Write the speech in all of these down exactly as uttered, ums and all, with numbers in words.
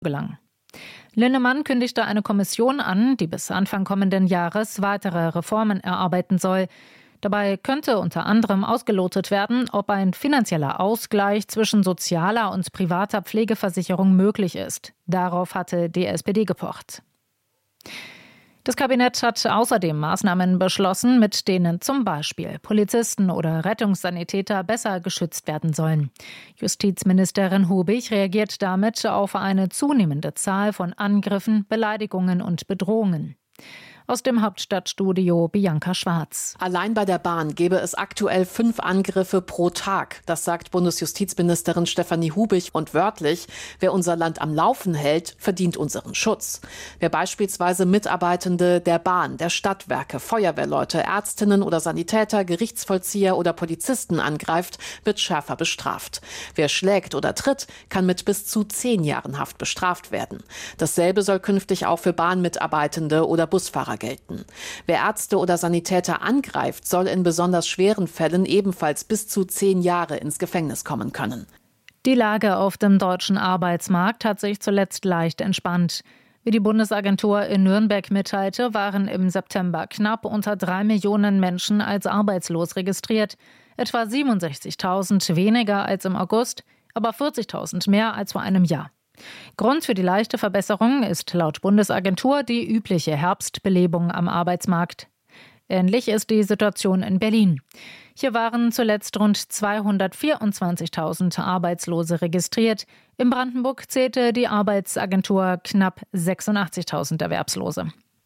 gelangen. Linnemann kündigte eine Kommission an, die bis Anfang kommenden Jahres weitere Reformen erarbeiten soll. Dabei könnte unter anderem ausgelotet werden, ob ein finanzieller Ausgleich zwischen sozialer und privater Pflegeversicherung möglich ist. Darauf hatte die S P D gepocht. Das Kabinett hat außerdem Maßnahmen beschlossen, mit denen zum Beispiel Polizisten oder Rettungssanitäter besser geschützt werden sollen. Justizministerin Hubig reagiert damit auf eine zunehmende Zahl von Angriffen, Beleidigungen und Bedrohungen. Aus dem Hauptstadtstudio Bianca Schwarz. Allein bei der Bahn gäbe es aktuell fünf Angriffe pro Tag. Das sagt Bundesjustizministerin Stefanie Hubig. Und wörtlich, wer unser Land am Laufen hält, verdient unseren Schutz. Wer beispielsweise Mitarbeitende der Bahn, der Stadtwerke, Feuerwehrleute, Ärztinnen oder Sanitäter, Gerichtsvollzieher oder Polizisten angreift, wird schärfer bestraft. Wer schlägt oder tritt, kann mit bis zu zehn Jahren Haft bestraft werden. Dasselbe soll künftig auch für Bahnmitarbeitende oder Busfahrer gelten. Wer Ärzte oder Sanitäter angreift, soll in besonders schweren Fällen ebenfalls bis zu zehn Jahre ins Gefängnis kommen können. Die Lage auf dem deutschen Arbeitsmarkt hat sich zuletzt leicht entspannt. Wie die Bundesagentur in Nürnberg mitteilte, waren im September knapp unter drei Millionen Menschen als arbeitslos registriert. Etwa siebenundsechzigtausend weniger als im August, aber vierzigtausend mehr als vor einem Jahr. Grund für die leichte Verbesserung ist laut Bundesagentur die übliche Herbstbelebung am Arbeitsmarkt. Ähnlich ist die Situation in Berlin. Hier waren zuletzt rund zweihundertvierundzwanzigtausend Arbeitslose registriert. In Brandenburg zählte die Arbeitsagentur knapp sechsundachtzigtausend Erwerbslose.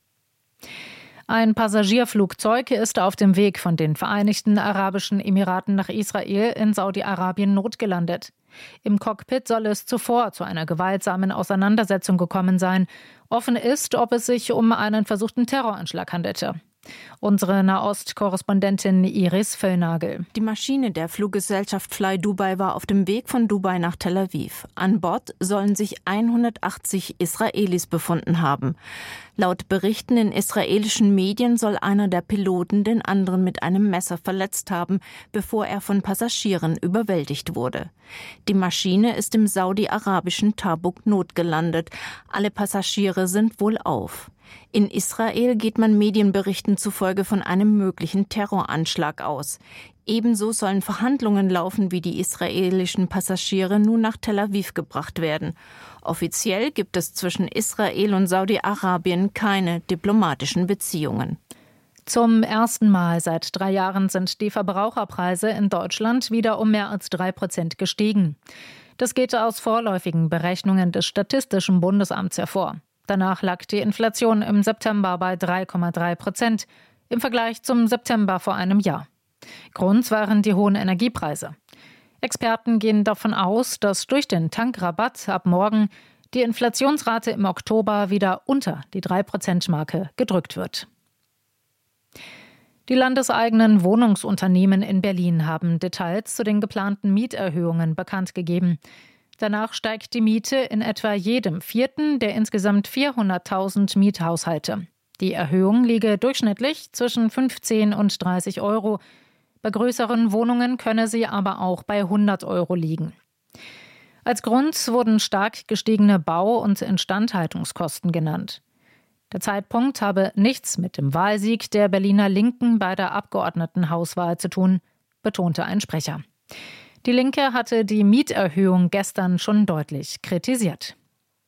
Ein Passagierflugzeug ist auf dem Weg von den Vereinigten Arabischen Emiraten nach Israel in Saudi-Arabien notgelandet. Im Cockpit soll es zuvor zu einer gewaltsamen Auseinandersetzung gekommen sein. Offen ist, ob es sich um einen versuchten Terroranschlag handelte. Unsere Nahost-Korrespondentin Iris Völlnagel. Die Maschine der Fluggesellschaft Fly Dubai war auf dem Weg von Dubai nach Tel Aviv. An Bord sollen sich hundertachtzig Israelis befunden haben. Laut Berichten in israelischen Medien soll einer der Piloten den anderen mit einem Messer verletzt haben, bevor er von Passagieren überwältigt wurde. Die Maschine ist im saudi-arabischen Tabuk notgelandet. Alle Passagiere sind wohlauf. In Israel geht man Medienberichten zufolge von einem möglichen Terroranschlag aus. Ebenso sollen Verhandlungen laufen, wie die israelischen Passagiere nun nach Tel Aviv gebracht werden. Offiziell gibt es zwischen Israel und Saudi-Arabien keine diplomatischen Beziehungen. Zum ersten Mal seit drei Jahren sind die Verbraucherpreise in Deutschland wieder um mehr als drei Prozent gestiegen. Das geht aus vorläufigen Berechnungen des Statistischen Bundesamts hervor. Danach lag die Inflation im September bei drei Komma drei Prozent im Vergleich zum September vor einem Jahr. Grund waren die hohen Energiepreise. Experten gehen davon aus, dass durch den Tankrabatt ab morgen die Inflationsrate im Oktober wieder unter die drei Prozent Marke gedrückt wird. Die landeseigenen Wohnungsunternehmen in Berlin haben Details zu den geplanten Mieterhöhungen bekannt gegeben. Danach steigt die Miete in etwa jedem vierten der insgesamt vierhunderttausend Miethaushalte. Die Erhöhung liege durchschnittlich zwischen fünfzehn und dreißig Euro. Bei größeren Wohnungen könne sie aber auch bei hundert Euro liegen. Als Grund wurden stark gestiegene Bau- und Instandhaltungskosten genannt. Der Zeitpunkt habe nichts mit dem Wahlsieg der Berliner Linken bei der Abgeordnetenhauswahl zu tun, betonte ein Sprecher. Die Linke hatte die Mieterhöhung gestern schon deutlich kritisiert.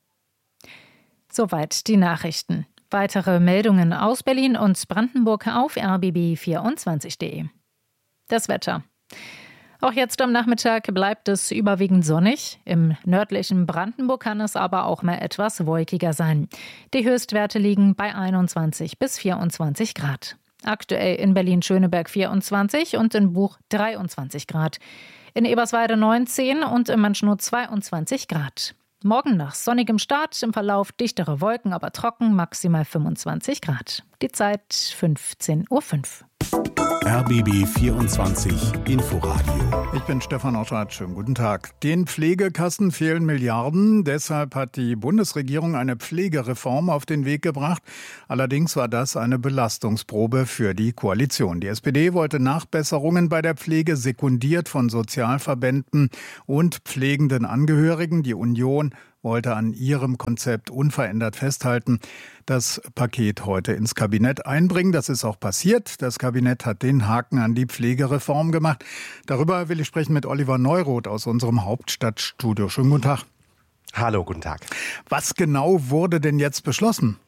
Soweit die Nachrichten. Weitere Meldungen aus Berlin und Brandenburg auf r b b vierundzwanzig punkt d e. Das Wetter. Auch jetzt am Nachmittag bleibt es überwiegend sonnig. Im nördlichen Brandenburg kann es aber auch mal etwas wolkiger sein. Die Höchstwerte liegen bei einundzwanzig bis vierundzwanzig Grad. Aktuell in Berlin-Schöneberg vierundzwanzig und in Buch dreiundzwanzig Grad. In Eberswalde neunzehn und in Manschnow zweiundzwanzig Grad. Morgen nach sonnigem Start, im Verlauf dichtere Wolken, aber trocken, maximal fünfundzwanzig Grad. Die Zeit fünfzehn Uhr fünf. R B B vierundzwanzig Inforadio. Ich bin Stefan Otterath. Schönen guten Tag. Den Pflegekassen fehlen Milliarden. Deshalb hat die Bundesregierung eine Pflegereform auf den Weg gebracht. Allerdings war das eine Belastungsprobe für die Koalition. Die S P D wollte Nachbesserungen bei der Pflege, sekundiert von Sozialverbänden und pflegenden Angehörigen. Die Union wollte an ihrem Konzept unverändert festhalten, das Paket heute ins Kabinett einbringen. Das ist auch passiert. Das Kabinett hat den Haken an die Pflegereform gemacht. Darüber will ich sprechen mit Oliver Neuroth aus unserem Hauptstadtstudio. Schönen guten Tag. Hallo, guten Tag. Was genau wurde denn jetzt beschlossen?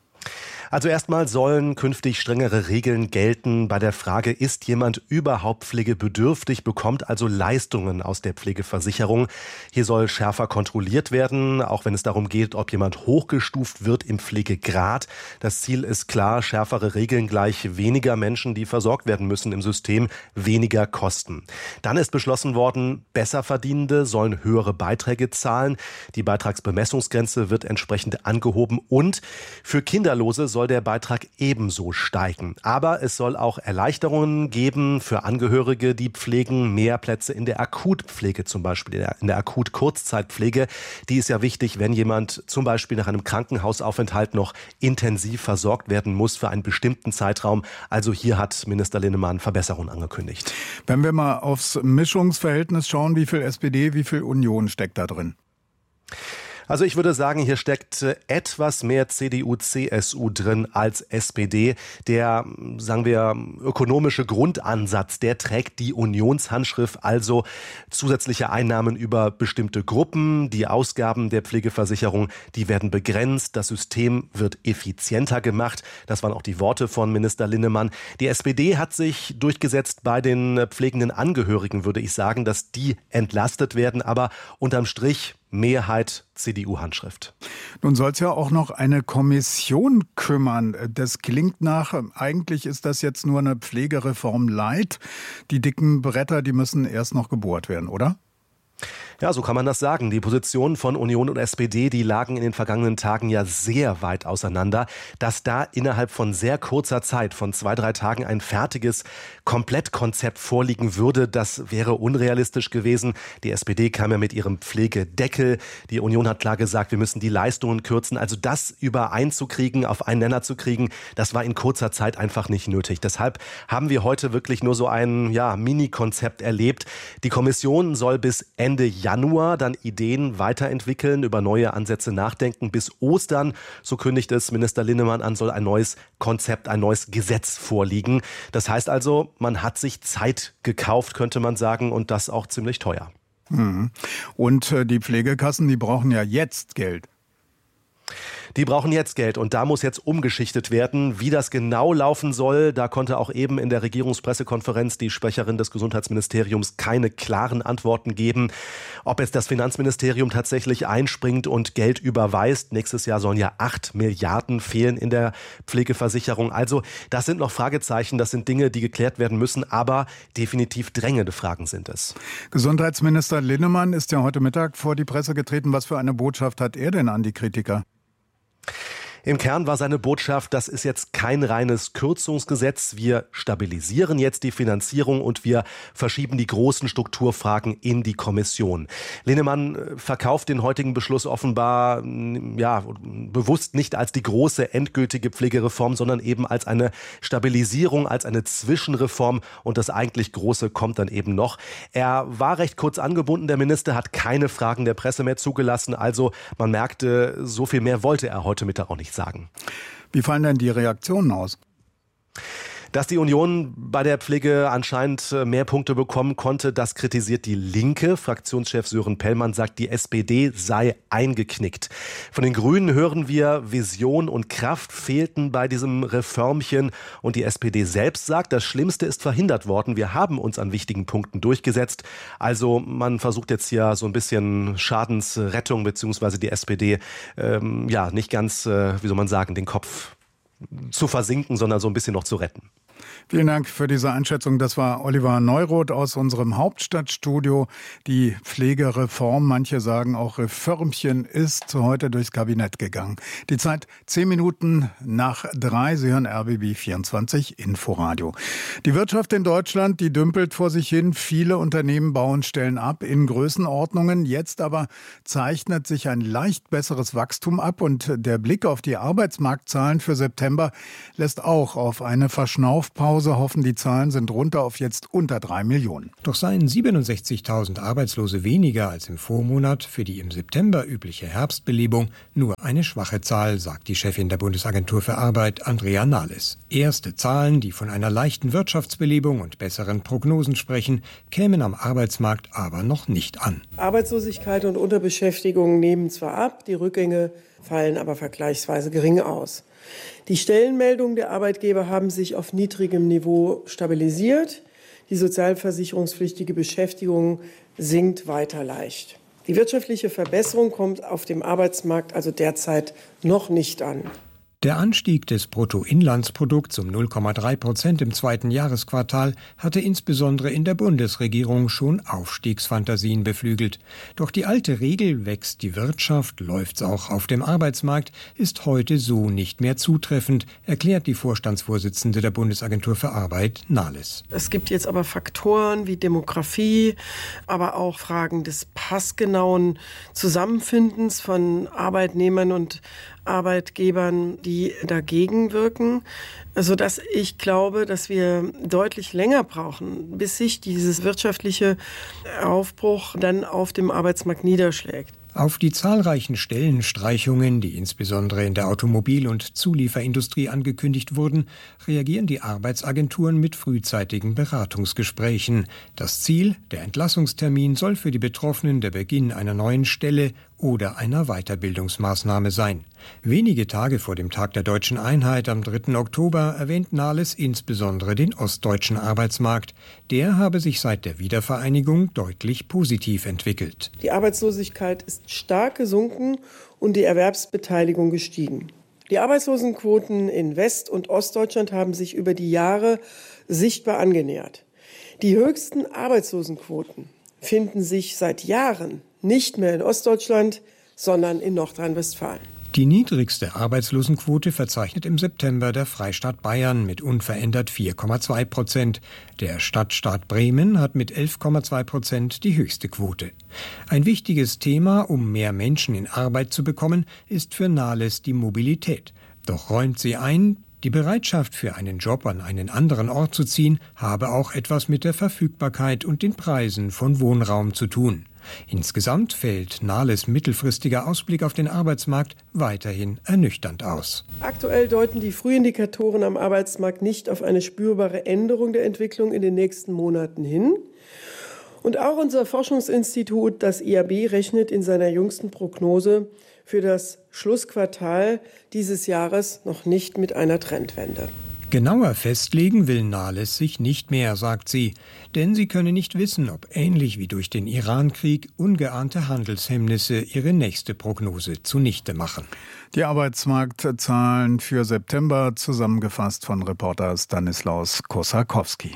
Also erstmal sollen künftig strengere Regeln gelten bei der Frage, ist jemand überhaupt pflegebedürftig, bekommt also Leistungen aus der Pflegeversicherung. Hier soll schärfer kontrolliert werden, auch wenn es darum geht, ob jemand hochgestuft wird im Pflegegrad. Das Ziel ist klar, schärfere Regeln gleich weniger Menschen, die versorgt werden müssen im System, weniger Kosten. Dann ist beschlossen worden, Besserverdienende sollen höhere Beiträge zahlen. Die Beitragsbemessungsgrenze wird entsprechend angehoben und für Kinderlose soll soll der Beitrag ebenso steigen. Aber es soll auch Erleichterungen geben für Angehörige, die pflegen, mehr Plätze in der Akutpflege zum Beispiel, in der Akut-Kurzzeitpflege. Die ist ja wichtig, wenn jemand zum Beispiel nach einem Krankenhausaufenthalt noch intensiv versorgt werden muss für einen bestimmten Zeitraum. Also hier hat Minister Linnemann Verbesserungen angekündigt. Wenn wir mal aufs Mischungsverhältnis schauen, wie viel S P D, wie viel Union steckt da drin? Also ich würde sagen, hier steckt etwas mehr C D U C S U drin als S P D. Der, sagen wir, ökonomische Grundansatz, der trägt die Unionshandschrift, also zusätzliche Einnahmen über bestimmte Gruppen. Die Ausgaben der Pflegeversicherung, die werden begrenzt. Das System wird effizienter gemacht. Das waren auch die Worte von Minister Linnemann. Die S P D hat sich durchgesetzt bei den pflegenden Angehörigen, würde ich sagen, dass die entlastet werden. Aber unterm Strich Mehrheit C D U-Handschrift. Nun soll es ja auch noch eine Kommission kümmern. Das klingt nach, eigentlich ist das jetzt nur eine Pflegereform light. Die dicken Bretter, die müssen erst noch gebohrt werden, oder? Ja, so kann man das sagen. Die Positionen von Union und S P D, die lagen in den vergangenen Tagen ja sehr weit auseinander. Dass da innerhalb von sehr kurzer Zeit, von zwei, drei Tagen, ein fertiges Komplettkonzept vorliegen würde, das wäre unrealistisch gewesen. Die S P D kam ja mit ihrem Pflegedeckel. Die Union hat klar gesagt, wir müssen die Leistungen kürzen. Also das übereinzukriegen, auf einen Nenner zu kriegen, das war in kurzer Zeit einfach nicht nötig. Deshalb haben wir heute wirklich nur so ein ja, Mini-Konzept erlebt. Die Kommission soll bis Ende Januar dann Ideen weiterentwickeln, über neue Ansätze nachdenken. Bis Ostern, so kündigt es Minister Linnemann an, soll ein neues Konzept, ein neues Gesetz vorliegen. Das heißt also, man hat sich Zeit gekauft, könnte man sagen, und das auch ziemlich teuer. Und die Pflegekassen, die brauchen ja jetzt Geld. Die brauchen jetzt Geld und da muss jetzt umgeschichtet werden. Wie das genau laufen soll, da konnte auch eben in der Regierungspressekonferenz die Sprecherin des Gesundheitsministeriums keine klaren Antworten geben. Ob jetzt das Finanzministerium tatsächlich einspringt und Geld überweist. Nächstes Jahr sollen ja acht Milliarden fehlen in der Pflegeversicherung. Also das sind noch Fragezeichen, das sind Dinge, die geklärt werden müssen, aber definitiv drängende Fragen sind es. Gesundheitsminister Linnemann ist ja heute Mittag vor die Presse getreten. Was für eine Botschaft hat er denn an die Kritiker? Im Kern war seine Botschaft, das ist jetzt kein reines Kürzungsgesetz. Wir stabilisieren jetzt die Finanzierung und wir verschieben die großen Strukturfragen in die Kommission. Linnemann verkauft den heutigen Beschluss offenbar ja, bewusst nicht als die große endgültige Pflegereform, sondern eben als eine Stabilisierung, als eine Zwischenreform und das eigentlich Große kommt dann eben noch. Er war recht kurz angebunden, der Minister hat keine Fragen der Presse mehr zugelassen, also man merkte, so viel mehr wollte er heute Mittag auch nicht sagen. Wie fallen denn die Reaktionen aus? Dass die Union bei der Pflege anscheinend mehr Punkte bekommen konnte, das kritisiert die Linke. Fraktionschef Sören Pellmann sagt, die S P D sei eingeknickt. Von den Grünen hören wir, Vision und Kraft fehlten bei diesem Reformchen. Und die S P D selbst sagt, das Schlimmste ist verhindert worden. Wir haben uns an wichtigen Punkten durchgesetzt. Also man versucht jetzt hier so ein bisschen Schadensrettung, beziehungsweise die S P D, ähm, ja, nicht ganz, äh, wie soll man sagen, den Kopf zu versinken, sondern so ein bisschen noch zu retten. Vielen Dank für diese Einschätzung. Das war Oliver Neuroth aus unserem Hauptstadtstudio. Die Pflegereform, manche sagen auch Reformchen, ist heute durchs Kabinett gegangen. Die Zeit zehn Minuten nach drei. Sie hören R B B vierundzwanzig Inforadio. Die Wirtschaft in Deutschland, die dümpelt vor sich hin. Viele Unternehmen bauen Stellen ab in Größenordnungen. Jetzt aber zeichnet sich ein leicht besseres Wachstum ab und der Blick auf die Arbeitsmarktzahlen für September lässt auch auf eine Verschnaufpause Sommerpause hoffen, die Zahlen sind runter auf jetzt unter drei Millionen. Doch seien siebenundsechzigtausend Arbeitslose weniger als im Vormonat für die im September übliche Herbstbelebung nur eine schwache Zahl, sagt die Chefin der Bundesagentur für Arbeit, Andrea Nahles. Erste Zahlen, die von einer leichten Wirtschaftsbelebung und besseren Prognosen sprechen, kämen am Arbeitsmarkt aber noch nicht an. Arbeitslosigkeit und Unterbeschäftigung nehmen zwar ab, die Rückgänge fallen aber vergleichsweise gering aus. Die Stellenmeldungen der Arbeitgeber haben sich auf niedrigem Niveau stabilisiert. Die sozialversicherungspflichtige Beschäftigung sinkt weiter leicht. Die wirtschaftliche Verbesserung kommt auf dem Arbeitsmarkt also derzeit noch nicht an. Der Anstieg des Bruttoinlandsprodukts um null Komma drei Prozent im zweiten Jahresquartal hatte insbesondere in der Bundesregierung schon Aufstiegsfantasien beflügelt. Doch die alte Regel, wächst die Wirtschaft, läuft's auch auf dem Arbeitsmarkt, ist heute so nicht mehr zutreffend, erklärt die Vorstandsvorsitzende der Bundesagentur für Arbeit, Nahles. Es gibt jetzt aber Faktoren wie Demografie, aber auch Fragen des passgenauen Zusammenfindens von Arbeitnehmern und Arbeitgebern, die dagegen wirken, sodass ich glaube, dass wir deutlich länger brauchen, bis sich dieses wirtschaftliche Aufbruch dann auf dem Arbeitsmarkt niederschlägt. Auf die zahlreichen Stellenstreichungen, die insbesondere in der Automobil- und Zulieferindustrie angekündigt wurden, reagieren die Arbeitsagenturen mit frühzeitigen Beratungsgesprächen. Das Ziel, der Entlassungstermin, soll für die Betroffenen der Beginn einer neuen Stelle oder einer Weiterbildungsmaßnahme sein. Wenige Tage vor dem Tag der Deutschen Einheit am dritten Oktober erwähnt Nahles insbesondere den ostdeutschen Arbeitsmarkt. Der habe sich seit der Wiedervereinigung deutlich positiv entwickelt. Die Arbeitslosigkeit ist stark gesunken und die Erwerbsbeteiligung gestiegen. Die Arbeitslosenquoten in West- und Ostdeutschland haben sich über die Jahre sichtbar angenähert. Die höchsten Arbeitslosenquoten finden sich seit Jahren nicht mehr in Ostdeutschland, sondern in Nordrhein-Westfalen. Die niedrigste Arbeitslosenquote verzeichnet im September der Freistaat Bayern mit unverändert vier Komma zwei Prozent. Der Stadtstaat Bremen hat mit elf Komma zwei Prozent die höchste Quote. Ein wichtiges Thema, um mehr Menschen in Arbeit zu bekommen, ist für Nahles die Mobilität. Doch räumt sie ein, die Bereitschaft, für einen Job an einen anderen Ort zu ziehen, habe auch etwas mit der Verfügbarkeit und den Preisen von Wohnraum zu tun. Insgesamt fällt Nahles mittelfristiger Ausblick auf den Arbeitsmarkt weiterhin ernüchternd aus. Aktuell deuten die Frühindikatoren am Arbeitsmarkt nicht auf eine spürbare Änderung der Entwicklung in den nächsten Monaten hin. Und auch unser Forschungsinstitut, das I A B, rechnet in seiner jüngsten Prognose für das Schlussquartal dieses Jahres noch nicht mit einer Trendwende. Genauer festlegen will Nahles sich nicht mehr, sagt sie, denn sie könne nicht wissen, ob ähnlich wie durch den Iran-Krieg ungeahnte Handelshemmnisse ihre nächste Prognose zunichte machen. Die Arbeitsmarktzahlen für September zusammengefasst von Reporter Stanislaus Kosakowski.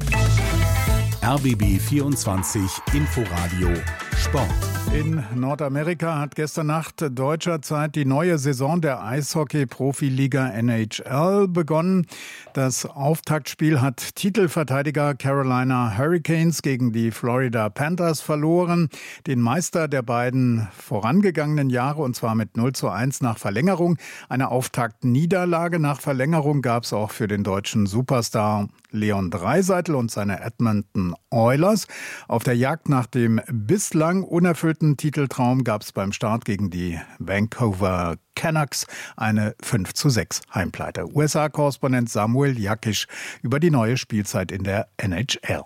R B B vierundzwanzig Inforadio Sport. In Nordamerika hat gestern Nacht deutscher Zeit die neue Saison der Eishockey-Profiliga N H L begonnen. Das Auftaktspiel hat Titelverteidiger Carolina Hurricanes gegen die Florida Panthers verloren. Den Meister der beiden vorangegangenen Jahre, und zwar mit null zu eins nach Verlängerung. Eine Auftaktniederlage nach Verlängerung gab es auch für den deutschen Superstar Leon Draisaitl und seine Edmonton Oilers. Auf der Jagd nach dem bislang unerfüllten Titeltraum gab es beim Start gegen die Vancouver Canucks eine fünf zu sechs Heimpleite. U S A-Korrespondent Samuel Jakisch über die neue Spielzeit in der N H L.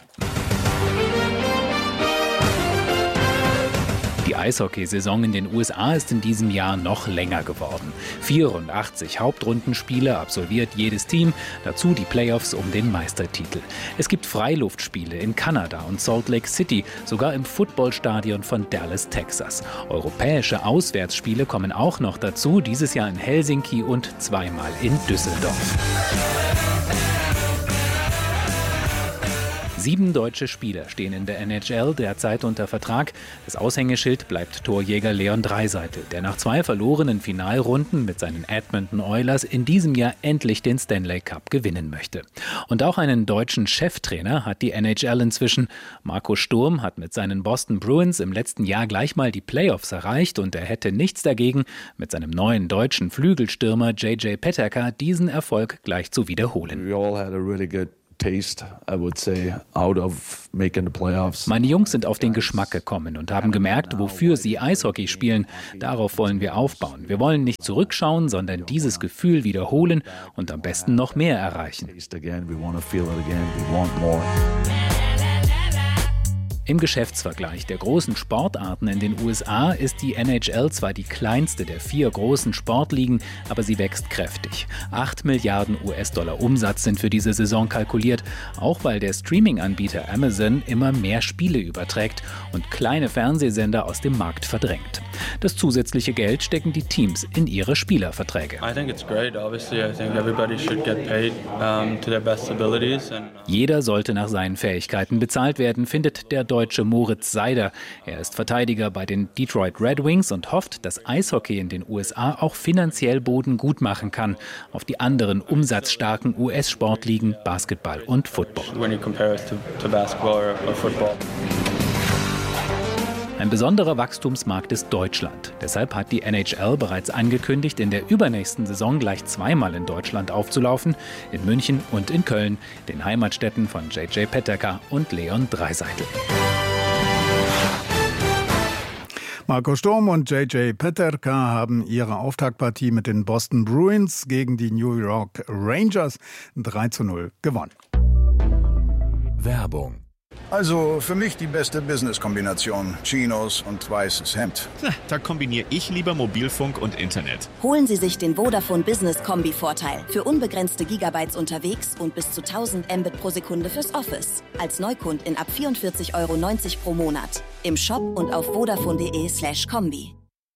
Die Eishockeysaison in den U S A ist in diesem Jahr noch länger geworden. vierundachtzig Hauptrundenspiele absolviert jedes Team, dazu die Playoffs um den Meistertitel. Es gibt Freiluftspiele in Kanada und Salt Lake City, sogar im Footballstadion von Dallas, Texas. Europäische Auswärtsspiele kommen auch noch dazu, dieses Jahr in Helsinki und zweimal in Düsseldorf. Sieben deutsche Spieler stehen in der N H L derzeit unter Vertrag. Das Aushängeschild bleibt Torjäger Leon Draisaitl, der nach zwei verlorenen Finalrunden mit seinen Edmonton Oilers in diesem Jahr endlich den Stanley Cup gewinnen möchte. Und auch einen deutschen Cheftrainer hat die N H L inzwischen. Marco Sturm hat mit seinen Boston Bruins im letzten Jahr gleich mal die Playoffs erreicht und er hätte nichts dagegen, mit seinem neuen deutschen Flügelstürmer J J Peterka diesen Erfolg gleich zu wiederholen. We all had a really good Meine Jungs sind auf den Geschmack gekommen und haben gemerkt, wofür sie Eishockey spielen. Darauf wollen wir aufbauen. Wir wollen nicht zurückschauen, sondern dieses Gefühl wiederholen und am besten noch mehr erreichen. Im Geschäftsvergleich der großen Sportarten in den U S A ist die N H L zwar die kleinste der vier großen Sportligen, aber sie wächst kräftig. acht Milliarden U S-Dollar Umsatz sind für diese Saison kalkuliert, auch weil der Streaming-Anbieter Amazon immer mehr Spiele überträgt und kleine Fernsehsender aus dem Markt verdrängt. Das zusätzliche Geld stecken die Teams in ihre Spielerverträge. Jeder sollte nach seinen Fähigkeiten bezahlt werden, findet der Deutsche Moritz Seider. Er ist Verteidiger bei den Detroit Red Wings und hofft, dass Eishockey in den U S A auch finanziell Boden gut machen kann auf die anderen umsatzstarken U S-Sportligen Basketball und Football. Ein besonderer Wachstumsmarkt ist Deutschland. Deshalb hat die N H L bereits angekündigt, in der übernächsten Saison gleich zweimal in Deutschland aufzulaufen, in München und in Köln, den Heimatstädten von J J Peterka und Leon Draisaitl. Marco Sturm und J J Peterka haben ihre Auftaktpartie mit den Boston Bruins gegen die New York Rangers drei zu null gewonnen. Werbung. Also für mich die beste Business-Kombination. Chinos und weißes Hemd. Na, da kombiniere ich lieber Mobilfunk und Internet. Holen Sie sich den Vodafone Business-Kombi-Vorteil. Für unbegrenzte Gigabytes unterwegs und bis zu tausend Mbit pro Sekunde fürs Office. Als Neukundin ab vierundvierzig Euro neunzig pro Monat. Im Shop und auf vodafone.de slash Kombi.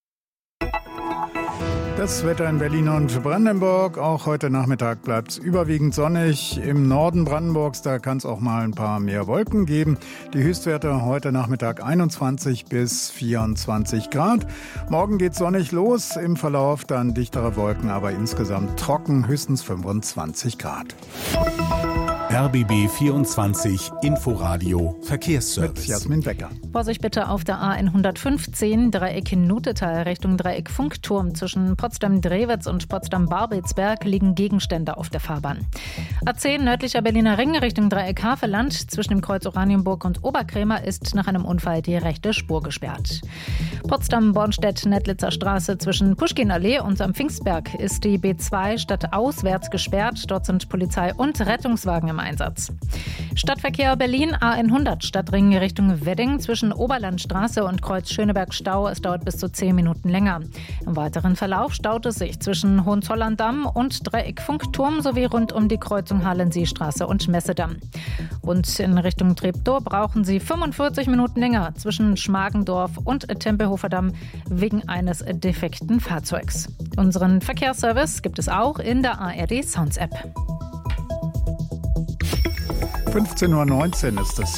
Das Wetter in Berlin und Brandenburg. Auch heute Nachmittag bleibt es überwiegend sonnig. Im Norden Brandenburgs, da kann es auch mal ein paar mehr Wolken geben. Die Höchstwerte heute Nachmittag einundzwanzig bis vierundzwanzig Grad. Morgen geht sonnig los. Im Verlauf dann dichtere Wolken, aber insgesamt trocken, höchstens fünfundzwanzig Grad. R B B vierundzwanzig Inforadio Verkehrsservice. Mit Jasmin Becker. Vorsicht bitte auf der A hundertfünfzehn, Dreieck Nutetal Richtung Dreieck Funkturm. Zwischen Potsdam-Drewitz und Potsdam-Babelsberg liegen Gegenstände auf der Fahrbahn. A zehn nördlicher Berliner Ring Richtung Dreieck Havelland. Zwischen dem Kreuz Oranienburg und Oberkrämer ist nach einem Unfall die rechte Spur gesperrt. Potsdam-Bornstedt-Nettlitzer Straße zwischen Puschkinallee und am Pfingstberg ist die B zwei stadtauswärts gesperrt. Dort sind Polizei und Rettungswagen im Einsatz. Stadtverkehr Berlin A hundert Stadtring Richtung Wedding zwischen Oberlandstraße und Kreuz Schöneberg-Stau. Es dauert bis zu zehn Minuten länger. Im weiteren Verlauf staut es sich zwischen Hohenzollern-Damm und Dreieck Funkturm sowie rund um die Kreuzung Hallenseestraße und Messedamm. Und in Richtung Treptow brauchen Sie fünfundvierzig Minuten länger zwischen Schmargendorf und Tempelhofer Damm wegen eines defekten Fahrzeugs. Unseren Verkehrsservice gibt es auch in der A R D Sounds App. fünfzehn Uhr neunzehn ist es.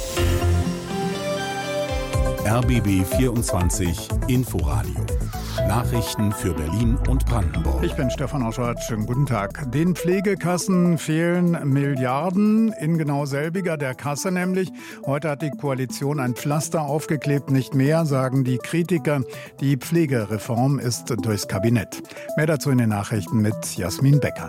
R B B vierundzwanzig Inforadio. Nachrichten für Berlin und Brandenburg. Ich bin Stefan Oschwart. Schönen guten Tag. Den Pflegekassen fehlen Milliarden. In genau selbiger der Kasse nämlich. Heute hat die Koalition ein Pflaster aufgeklebt. Nicht mehr, sagen die Kritiker. Die Pflegereform ist durchs Kabinett. Mehr dazu in den Nachrichten mit Jasmin Becker.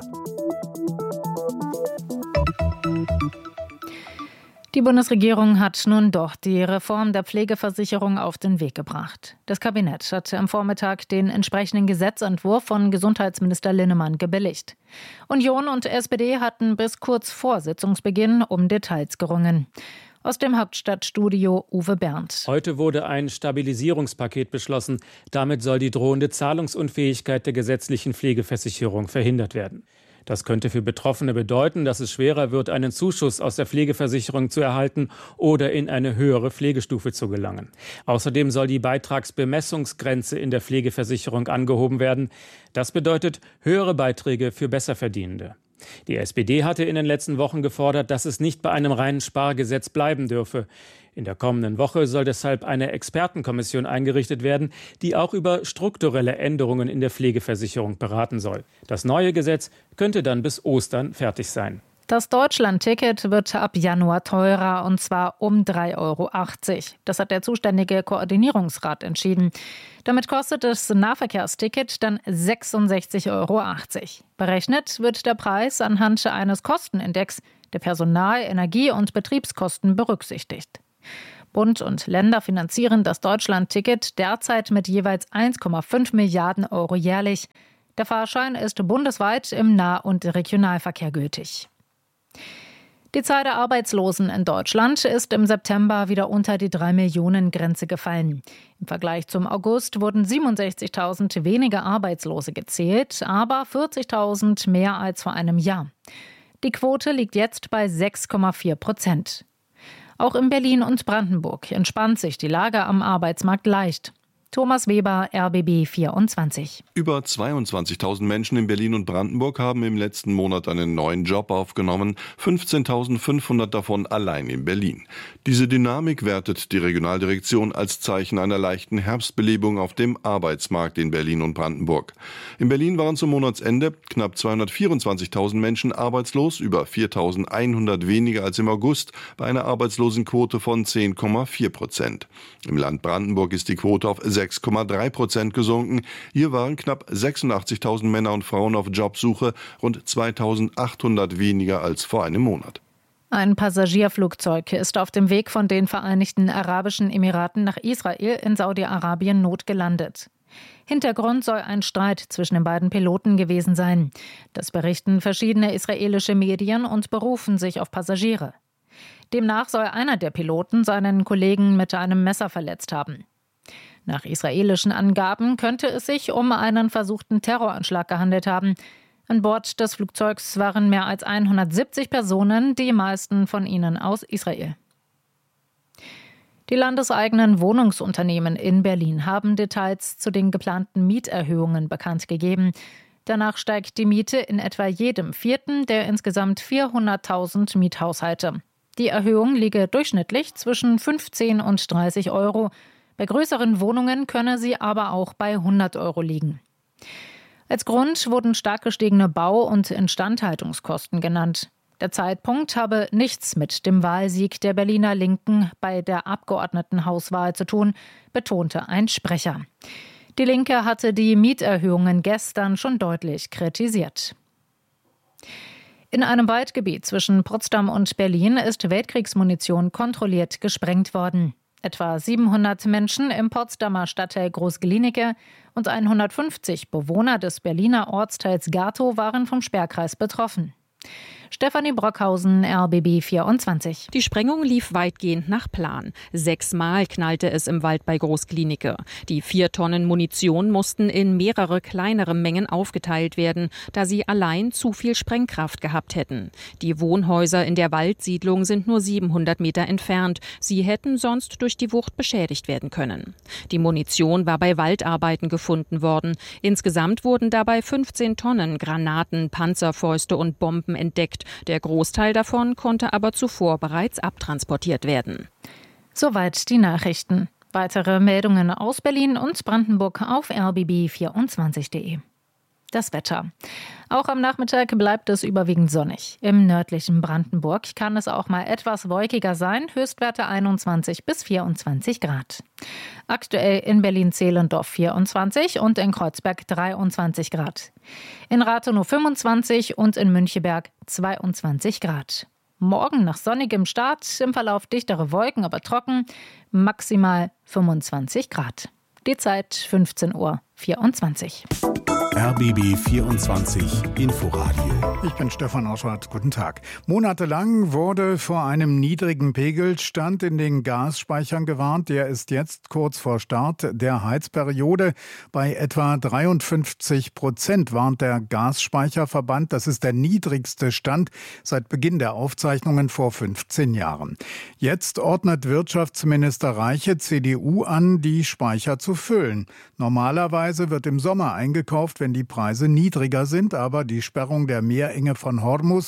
Die Bundesregierung hat nun doch die Reform der Pflegeversicherung auf den Weg gebracht. Das Kabinett hat am Vormittag den entsprechenden Gesetzentwurf von Gesundheitsminister Linnemann gebilligt. Union und S P D hatten bis kurz vor Sitzungsbeginn um Details gerungen. Aus dem Hauptstadtstudio Uwe Berndt. Heute wurde ein Stabilisierungspaket beschlossen. Damit soll die drohende Zahlungsunfähigkeit der gesetzlichen Pflegeversicherung verhindert werden. Das könnte für Betroffene bedeuten, dass es schwerer wird, einen Zuschuss aus der Pflegeversicherung zu erhalten oder in eine höhere Pflegestufe zu gelangen. Außerdem soll die Beitragsbemessungsgrenze in der Pflegeversicherung angehoben werden. Das bedeutet höhere Beiträge für Besserverdienende. Die S P D hatte in den letzten Wochen gefordert, dass es nicht bei einem reinen Spargesetz bleiben dürfe. In der kommenden Woche soll deshalb eine Expertenkommission eingerichtet werden, die auch über strukturelle Änderungen in der Pflegeversicherung beraten soll. Das neue Gesetz könnte dann bis Ostern fertig sein. Das Deutschland-Ticket wird ab Januar teurer, und zwar um drei Euro achtzig. Das hat der zuständige Koordinierungsrat entschieden. Damit kostet das Nahverkehrsticket dann sechsundsechzig Euro achtzig. Berechnet wird der Preis anhand eines Kostenindex, der Personal-, Energie- und Betriebskosten berücksichtigt. Bund und Länder finanzieren das Deutschland-Ticket derzeit mit jeweils eins Komma fünf Milliarden Euro jährlich. Der Fahrschein ist bundesweit im Nah- und Regionalverkehr gültig. Die Zahl der Arbeitslosen in Deutschland ist im September wieder unter die drei Millionen Grenze gefallen. Im Vergleich zum August wurden siebenundsechzigtausend weniger Arbeitslose gezählt, aber vierzigtausend mehr als vor einem Jahr. Die Quote liegt jetzt bei sechs Komma vier Prozent. Auch in Berlin und Brandenburg entspannt sich die Lage am Arbeitsmarkt leicht. Thomas Weber, R B B vierundzwanzig. Über zweiundzwanzigtausend Menschen in Berlin und Brandenburg haben im letzten Monat einen neuen Job aufgenommen, fünfzehntausendfünfhundert davon allein in Berlin. Diese Dynamik wertet die Regionaldirektion als Zeichen einer leichten Herbstbelebung auf dem Arbeitsmarkt in Berlin und Brandenburg. In Berlin waren zum Monatsende knapp zweihundertvierundzwanzigtausend Menschen arbeitslos, über viertausendeinhundert weniger als im August, bei einer Arbeitslosenquote von zehn Komma vier Prozent. Im Land Brandenburg ist die Quote auf sechs Komma drei Prozent gesunken. Hier waren knapp sechsundachtzigtausend Männer und Frauen auf Jobsuche, rund zweitausendachthundert weniger als vor einem Monat. Ein Passagierflugzeug ist auf dem Weg von den Vereinigten Arabischen Emiraten nach Israel in Saudi-Arabien notgelandet. Hintergrund soll ein Streit zwischen den beiden Piloten gewesen sein. Das berichten verschiedene israelische Medien und berufen sich auf Passagiere. Demnach soll einer der Piloten seinen Kollegen mit einem Messer verletzt haben. Nach israelischen Angaben könnte es sich um einen versuchten Terroranschlag gehandelt haben. An Bord des Flugzeugs waren mehr als hundertsiebzig Personen, die meisten von ihnen aus Israel. Die landeseigenen Wohnungsunternehmen in Berlin haben Details zu den geplanten Mieterhöhungen bekannt gegeben. Danach steigt die Miete in etwa jedem vierten der insgesamt vierhunderttausend Miethaushalte. Die Erhöhung liege durchschnittlich zwischen fünfzehn und dreißig Euro. Bei größeren Wohnungen könne sie aber auch bei hundert Euro liegen. Als Grund wurden stark gestiegene Bau- und Instandhaltungskosten genannt. Der Zeitpunkt habe nichts mit dem Wahlsieg der Berliner Linken bei der Abgeordnetenhauswahl zu tun, betonte ein Sprecher. Die Linke hatte die Mieterhöhungen gestern schon deutlich kritisiert. In einem Waldgebiet zwischen Potsdam und Berlin ist Weltkriegsmunition kontrolliert gesprengt worden. Etwa siebenhundert Menschen im Potsdamer Stadtteil Groß-Glienicke und hundertfünfzig Bewohner des Berliner Ortsteils Gatow waren vom Sperrkreis betroffen. Stefanie Brockhausen, R B B vierundzwanzig. Die Sprengung lief weitgehend nach Plan. Sechsmal knallte es im Wald bei Groß-Glienicke. Die vier Tonnen Munition mussten in mehrere kleinere Mengen aufgeteilt werden, da sie allein zu viel Sprengkraft gehabt hätten. Die Wohnhäuser in der Waldsiedlung sind nur siebenhundert Meter entfernt. Sie hätten sonst durch die Wucht beschädigt werden können. Die Munition war bei Waldarbeiten gefunden worden. Insgesamt wurden dabei fünfzehn Tonnen Granaten, Panzerfäuste und Bomben entdeckt. Der Großteil davon konnte aber zuvor bereits abtransportiert werden. Soweit die Nachrichten. Weitere Meldungen aus Berlin und Brandenburg auf r b b vierundzwanzig punkt de. Das Wetter. Auch am Nachmittag bleibt es überwiegend sonnig. Im nördlichen Brandenburg kann es auch mal etwas wolkiger sein, Höchstwerte einundzwanzig bis vierundzwanzig Grad. Aktuell in Berlin-Zehlendorf vierundzwanzig und in Kreuzberg dreiundzwanzig Grad. In Rathenow fünfundzwanzig und in Müncheberg zweiundzwanzig Grad. Morgen nach sonnigem Start, im Verlauf dichtere Wolken, aber trocken, maximal fünfundzwanzig Grad. Die Zeit fünfzehn Uhr vierundzwanzig. R B B vierundzwanzig Inforadio. Ich bin Stefan Oschwart. Guten Tag. Monatelang wurde vor einem niedrigen Pegelstand in den Gasspeichern gewarnt. Der ist jetzt kurz vor Start der Heizperiode bei etwa dreiundfünfzig Prozent, warnt der Gasspeicherverband. Das ist der niedrigste Stand seit Beginn der Aufzeichnungen vor fünfzehn Jahren. Jetzt ordnet Wirtschaftsminister Reiche, C D U, an, die Speicher zu füllen. Normalerweise wird im Sommer eingekauft, wenn die Preise niedriger sind, aber die Sperrung der Meerenge von Hormuz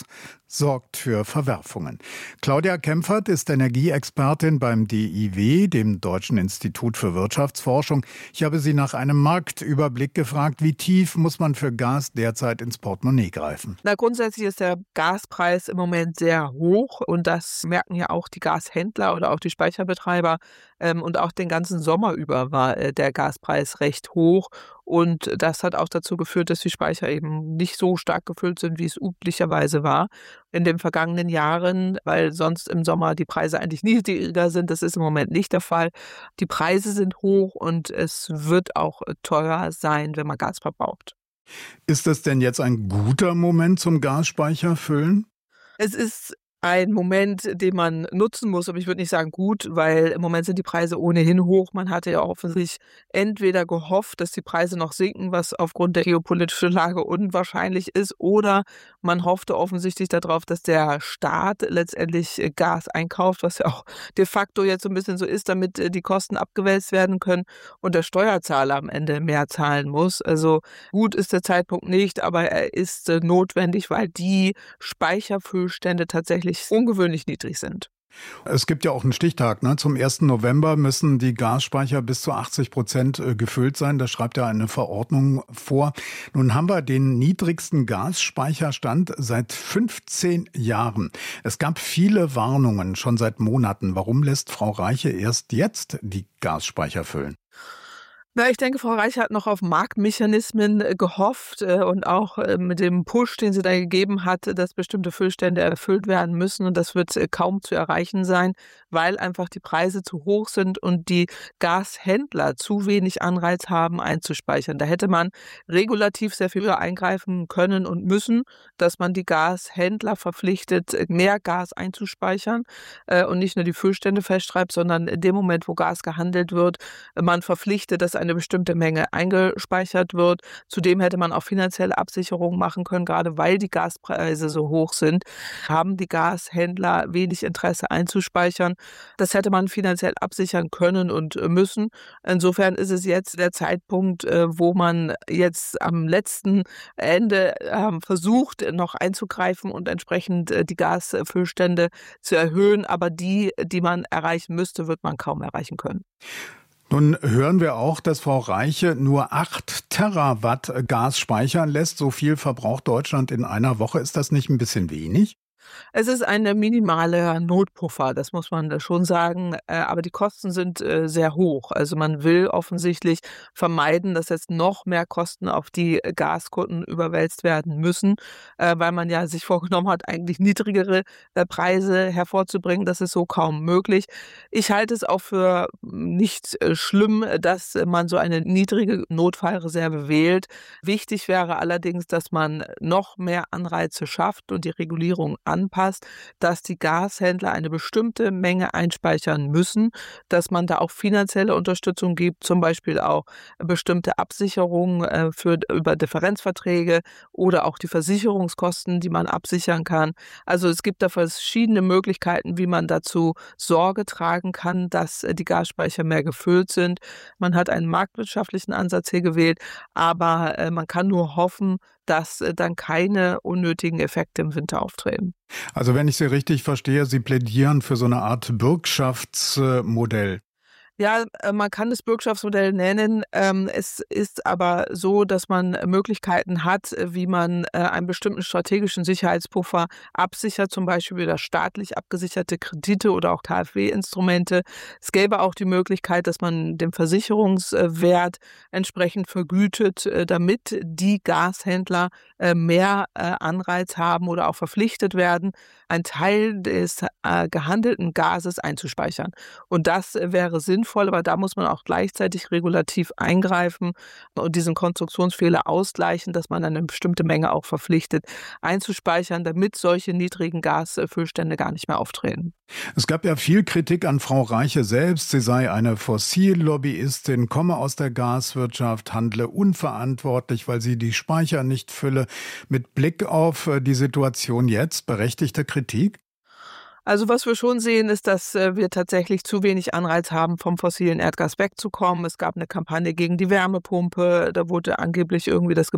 sorgt für Verwerfungen. Claudia Kempfert ist Energieexpertin beim D I W, dem Deutschen Institut für Wirtschaftsforschung. Ich habe sie nach einem Marktüberblick gefragt, wie tief muss man für Gas derzeit ins Portemonnaie greifen? Na, grundsätzlich ist der Gaspreis im Moment sehr hoch und das merken ja auch die Gashändler oder auch die Speicherbetreiber. Ähm, und auch den ganzen Sommer über war äh, der Gaspreis recht hoch. Und das hat auch dazu geführt, dass die Speicher eben nicht so stark gefüllt sind, wie es üblicherweise war in den vergangenen Jahren, weil sonst im Sommer die Preise eigentlich niedriger sind. Das ist im Moment nicht der Fall. Die Preise sind hoch und es wird auch teurer sein, wenn man Gas verbraucht. Ist das denn jetzt ein guter Moment zum Gasspeicher füllen? Es ist ein Moment, den man nutzen muss, aber ich würde nicht sagen gut, weil im Moment sind die Preise ohnehin hoch. Man hatte ja offensichtlich entweder gehofft, dass die Preise noch sinken, was aufgrund der geopolitischen Lage unwahrscheinlich ist, oder man hoffte offensichtlich darauf, dass der Staat letztendlich Gas einkauft, was ja auch de facto jetzt so ein bisschen so ist, damit die Kosten abgewälzt werden können und der Steuerzahler am Ende mehr zahlen muss. Also gut ist der Zeitpunkt nicht, aber er ist notwendig, weil die Speicherfüllstände tatsächlich ungewöhnlich niedrig sind. Es gibt ja auch einen Stichtag. Ne? Zum ersten November müssen die Gasspeicher bis zu achtzig Prozent gefüllt sein. Das schreibt ja eine Verordnung vor. Nun haben wir den niedrigsten Gasspeicherstand seit fünfzehn Jahren. Es gab viele Warnungen schon seit Monaten. Warum lässt Frau Reiche erst jetzt die Gasspeicher füllen? Na, ich denke, Frau Reiche hat noch auf Marktmechanismen gehofft und auch mit dem Push, den sie da gegeben hat, dass bestimmte Füllstände erfüllt werden müssen. Und das wird kaum zu erreichen sein, weil einfach die Preise zu hoch sind und die Gashändler zu wenig Anreiz haben, einzuspeichern. Da hätte man regulativ sehr viel eingreifen können und müssen, dass man die Gashändler verpflichtet, mehr Gas einzuspeichern und nicht nur die Füllstände festschreibt, sondern in dem Moment, wo Gas gehandelt wird, man verpflichtet, dass eine bestimmte Menge eingespeichert wird. Zudem hätte man auch finanzielle Absicherungen machen können, gerade weil die Gaspreise so hoch sind, haben die Gashändler wenig Interesse einzuspeichern. Das hätte man finanziell absichern können und müssen. Insofern ist es jetzt der Zeitpunkt, wo man jetzt am letzten Ende versucht, noch einzugreifen und entsprechend die Gasfüllstände zu erhöhen. Aber die, die man erreichen müsste, wird man kaum erreichen können. Nun hören wir auch, dass Frau Reiche nur acht Terawatt Gas speichern lässt. So viel verbraucht Deutschland in einer Woche. Ist das nicht ein bisschen wenig? Es ist ein minimaler Notpuffer, das muss man schon sagen, aber die Kosten sind sehr hoch. Also man will offensichtlich vermeiden, dass jetzt noch mehr Kosten auf die Gaskunden überwälzt werden müssen, weil man ja sich vorgenommen hat, eigentlich niedrigere Preise hervorzubringen. Das ist so kaum möglich. Ich halte es auch für nicht schlimm, dass man so eine niedrige Notfallreserve wählt. Wichtig wäre allerdings, dass man noch mehr Anreize schafft und die Regulierung anpasst, dass die Gashändler eine bestimmte Menge einspeichern müssen, dass man da auch finanzielle Unterstützung gibt, zum Beispiel auch bestimmte Absicherungen für, über Differenzverträge oder auch die Versicherungskosten, die man absichern kann. Also es gibt da verschiedene Möglichkeiten, wie man dazu Sorge tragen kann, dass die Gasspeicher mehr gefüllt sind. Man hat einen marktwirtschaftlichen Ansatz hier gewählt, aber man kann nur hoffen, dass dann keine unnötigen Effekte im Winter auftreten. Also wenn ich Sie richtig verstehe, Sie plädieren für so eine Art Bürgschaftsmodell. Ja, man kann das Bürgschaftsmodell nennen. Es ist aber so, dass man Möglichkeiten hat, wie man einen bestimmten strategischen Sicherheitspuffer absichert, zum Beispiel über staatlich abgesicherte Kredite oder auch K f W-Instrumente. Es gäbe auch die Möglichkeit, dass man den Versicherungswert entsprechend vergütet, damit die Gashändler mehr Anreiz haben oder auch verpflichtet werden, einen Teil des gehandelten Gases einzuspeichern. Und das wäre sinnvoll. Aber da muss man auch gleichzeitig regulativ eingreifen und diesen Konstruktionsfehler ausgleichen, dass man eine bestimmte Menge auch verpflichtet einzuspeichern, damit solche niedrigen Gasfüllstände gar nicht mehr auftreten. Es gab ja viel Kritik an Frau Reiche selbst. Sie sei eine Fossillobbyistin, komme aus der Gaswirtschaft, handle unverantwortlich, weil sie die Speicher nicht fülle. Mit Blick auf die Situation jetzt, berechtigte Kritik? Also was wir schon sehen, ist, dass wir tatsächlich zu wenig Anreiz haben, vom fossilen Erdgas wegzukommen. Es gab eine Kampagne gegen die Wärmepumpe. Da wurde angeblich irgendwie das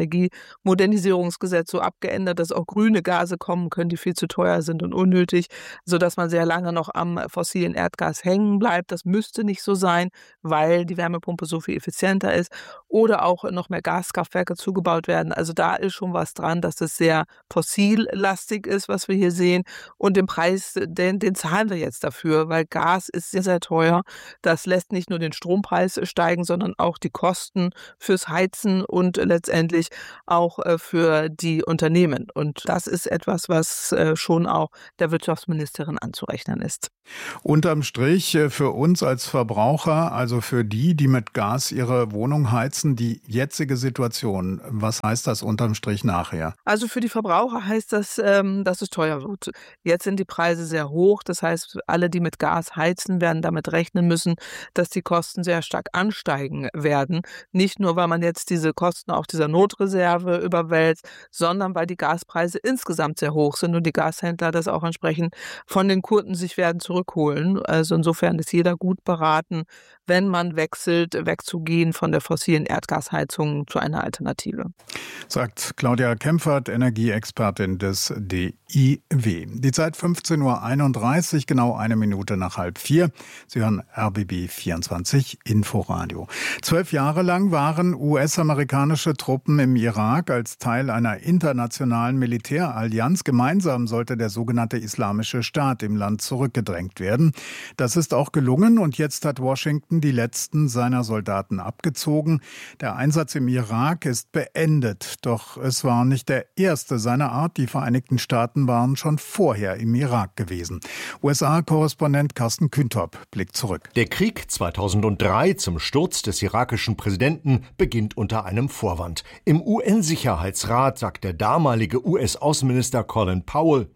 Gebäudeenergiemodernisierungsgesetz so abgeändert, dass auch grüne Gase kommen können, die viel zu teuer sind und unnötig, sodass man sehr lange noch am fossilen Erdgas hängen bleibt. Das müsste nicht so sein, weil die Wärmepumpe so viel effizienter ist. Oder auch noch mehr Gaskraftwerke zugebaut werden. Also da ist schon was dran, dass es sehr fossillastig ist, was wir hier sehen. Und den Preis, den, den zahlen wir jetzt dafür, weil Gas ist sehr, sehr teuer. Das lässt nicht nur den Strompreis steigen, sondern auch die Kosten fürs Heizen und letztendlich auch für die Unternehmen. Und das ist etwas, was schon auch der Wirtschaftsministerin anzurechnen ist. Unterm Strich für uns als Verbraucher, also für die, die mit Gas ihre Wohnung heizen, die jetzige Situation, was heißt das unterm Strich nachher? Also für die Verbraucher heißt das, dass es teuer wird. Jetzt sind die Preise sehr hoch. Das heißt, alle, die mit Gas heizen, werden damit rechnen müssen, dass die Kosten sehr stark ansteigen werden. Nicht nur, weil man jetzt diese Kosten auf dieser Notreserve überwälzt, sondern weil die Gaspreise insgesamt sehr hoch sind und die Gashändler das auch entsprechend von den Kunden sich werden zurückholen. Also insofern ist jeder gut beraten, wenn man wechselt, wegzugehen von der fossilen Erdgasheizung zu einer Alternative. Sagt Claudia Kempfert, Energieexpertin des D I W. Die Zeit fünfzehn Uhr einunddreißig, genau eine Minute nach halb vier. Sie hören R B B vierundzwanzig Inforadio. Zwölf Jahre lang waren U S-amerikanische Truppen im Irak als Teil einer internationalen Militärallianz. Gemeinsam sollte der sogenannte Islamische Staat im Land zurückgedrängt werden. Das ist auch gelungen und jetzt hat Washington die letzten seiner Soldaten abgezogen. Der Einsatz im Irak ist beendet. Doch es war nicht der erste seiner Art. Die Vereinigten Staaten waren schon vorher im Irak gewesen. U S A-Korrespondent Carsten Küntop blickt zurück. Der Krieg zweitausenddrei zum Sturz des irakischen Präsidenten beginnt unter einem Vorwand. Im U N-Sicherheitsrat sagt der damalige U S-Außenminister Colin Powell: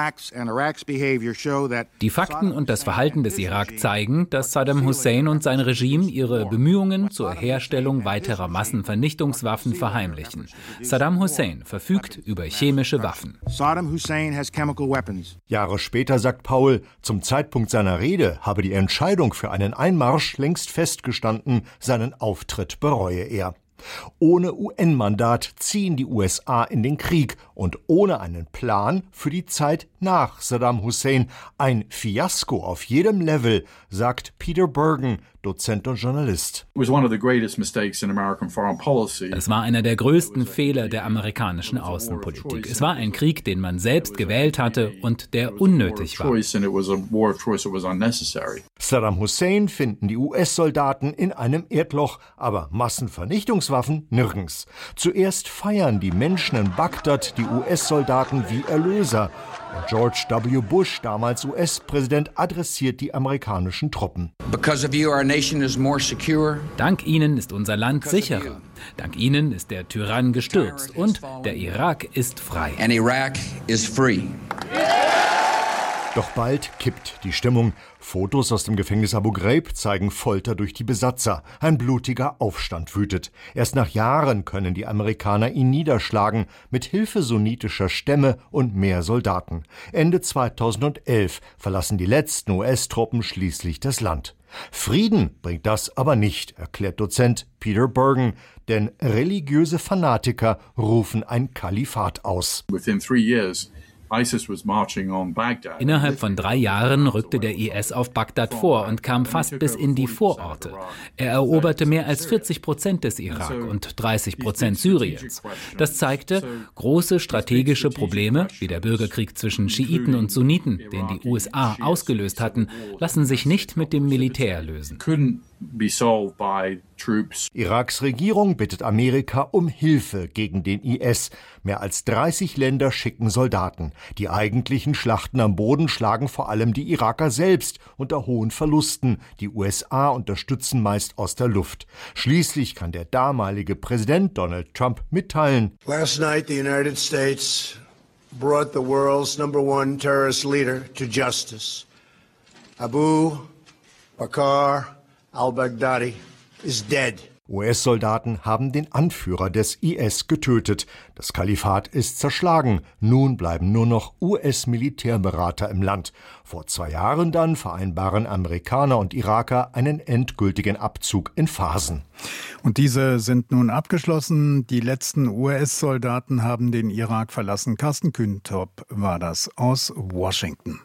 Die Fakten und das Verhalten des Irak zeigen, dass Saddam Hussein und sein Regime ihre Bemühungen zur Herstellung weiterer Massenvernichtungswaffen verheimlichen. Saddam Hussein verfügt über chemische Waffen. Jahre später sagt Powell, zum Zeitpunkt seiner Rede habe die Entscheidung für einen Einmarsch längst festgestanden, seinen Auftritt bereue er. Ohne U N-Mandat ziehen die U S A in den Krieg und ohne einen Plan für die Zeit nach Saddam Hussein. Ein Fiasko auf jedem Level, sagt Peter Bergen, Dozent und Journalist. Es war einer der größten Fehler der amerikanischen Außenpolitik. Es war ein Krieg, den man selbst gewählt hatte und der unnötig war. Saddam Hussein finden die U S-Soldaten in einem Erdloch, aber Massenvernichtungswaffen nirgends. Zuerst feiern die Menschen in Bagdad die U S-Soldaten wie Erlöser. Und George W. Bush, damals U S-Präsident, adressiert die amerikanischen Truppen. Dank Ihnen ist unser Land sicherer. Dank Ihnen ist der Tyrann gestürzt und der Irak ist frei. Doch bald kippt die Stimmung. Fotos aus dem Gefängnis Abu Ghraib zeigen Folter durch die Besatzer. Ein blutiger Aufstand wütet. Erst nach Jahren können die Amerikaner ihn niederschlagen, mit Hilfe sunnitischer Stämme und mehr Soldaten. Ende zweitausendelf verlassen die letzten U S-Truppen schließlich das Land. Frieden bringt das aber nicht, erklärt Dozent Peter Bergen, denn religiöse Fanatiker rufen ein Kalifat aus. Within three years Innerhalb von drei Jahren rückte der I S auf Bagdad vor und kam fast bis in die Vororte. Er eroberte mehr als vierzig Prozent des Irak und dreißig Prozent Syriens. Das zeigte, große strategische Probleme, wie der Bürgerkrieg zwischen Schiiten und Sunniten, den die U S A ausgelöst hatten, lassen sich nicht mit dem Militär lösen. Iraks Regierung bittet Amerika um Hilfe gegen den I S. Mehr als dreißig Länder schicken Soldaten. Die eigentlichen Schlachten am Boden schlagen vor allem die Iraker selbst unter hohen Verlusten. Die U S A unterstützen meist aus der Luft. Schließlich kann der damalige Präsident Donald Trump mitteilen: Last night the United States brought the world's number one terrorist leader to justice. Abu Bakr al-Baghdadi is dead. U S-Soldaten haben den Anführer des I S getötet. Das Kalifat ist zerschlagen. Nun bleiben nur noch U S-Militärberater im Land. Vor zwei Jahren dann vereinbaren Amerikaner und Iraker einen endgültigen Abzug in Phasen. Und diese sind nun abgeschlossen. Die letzten U S-Soldaten haben den Irak verlassen. Carsten Kühntop war das aus Washington.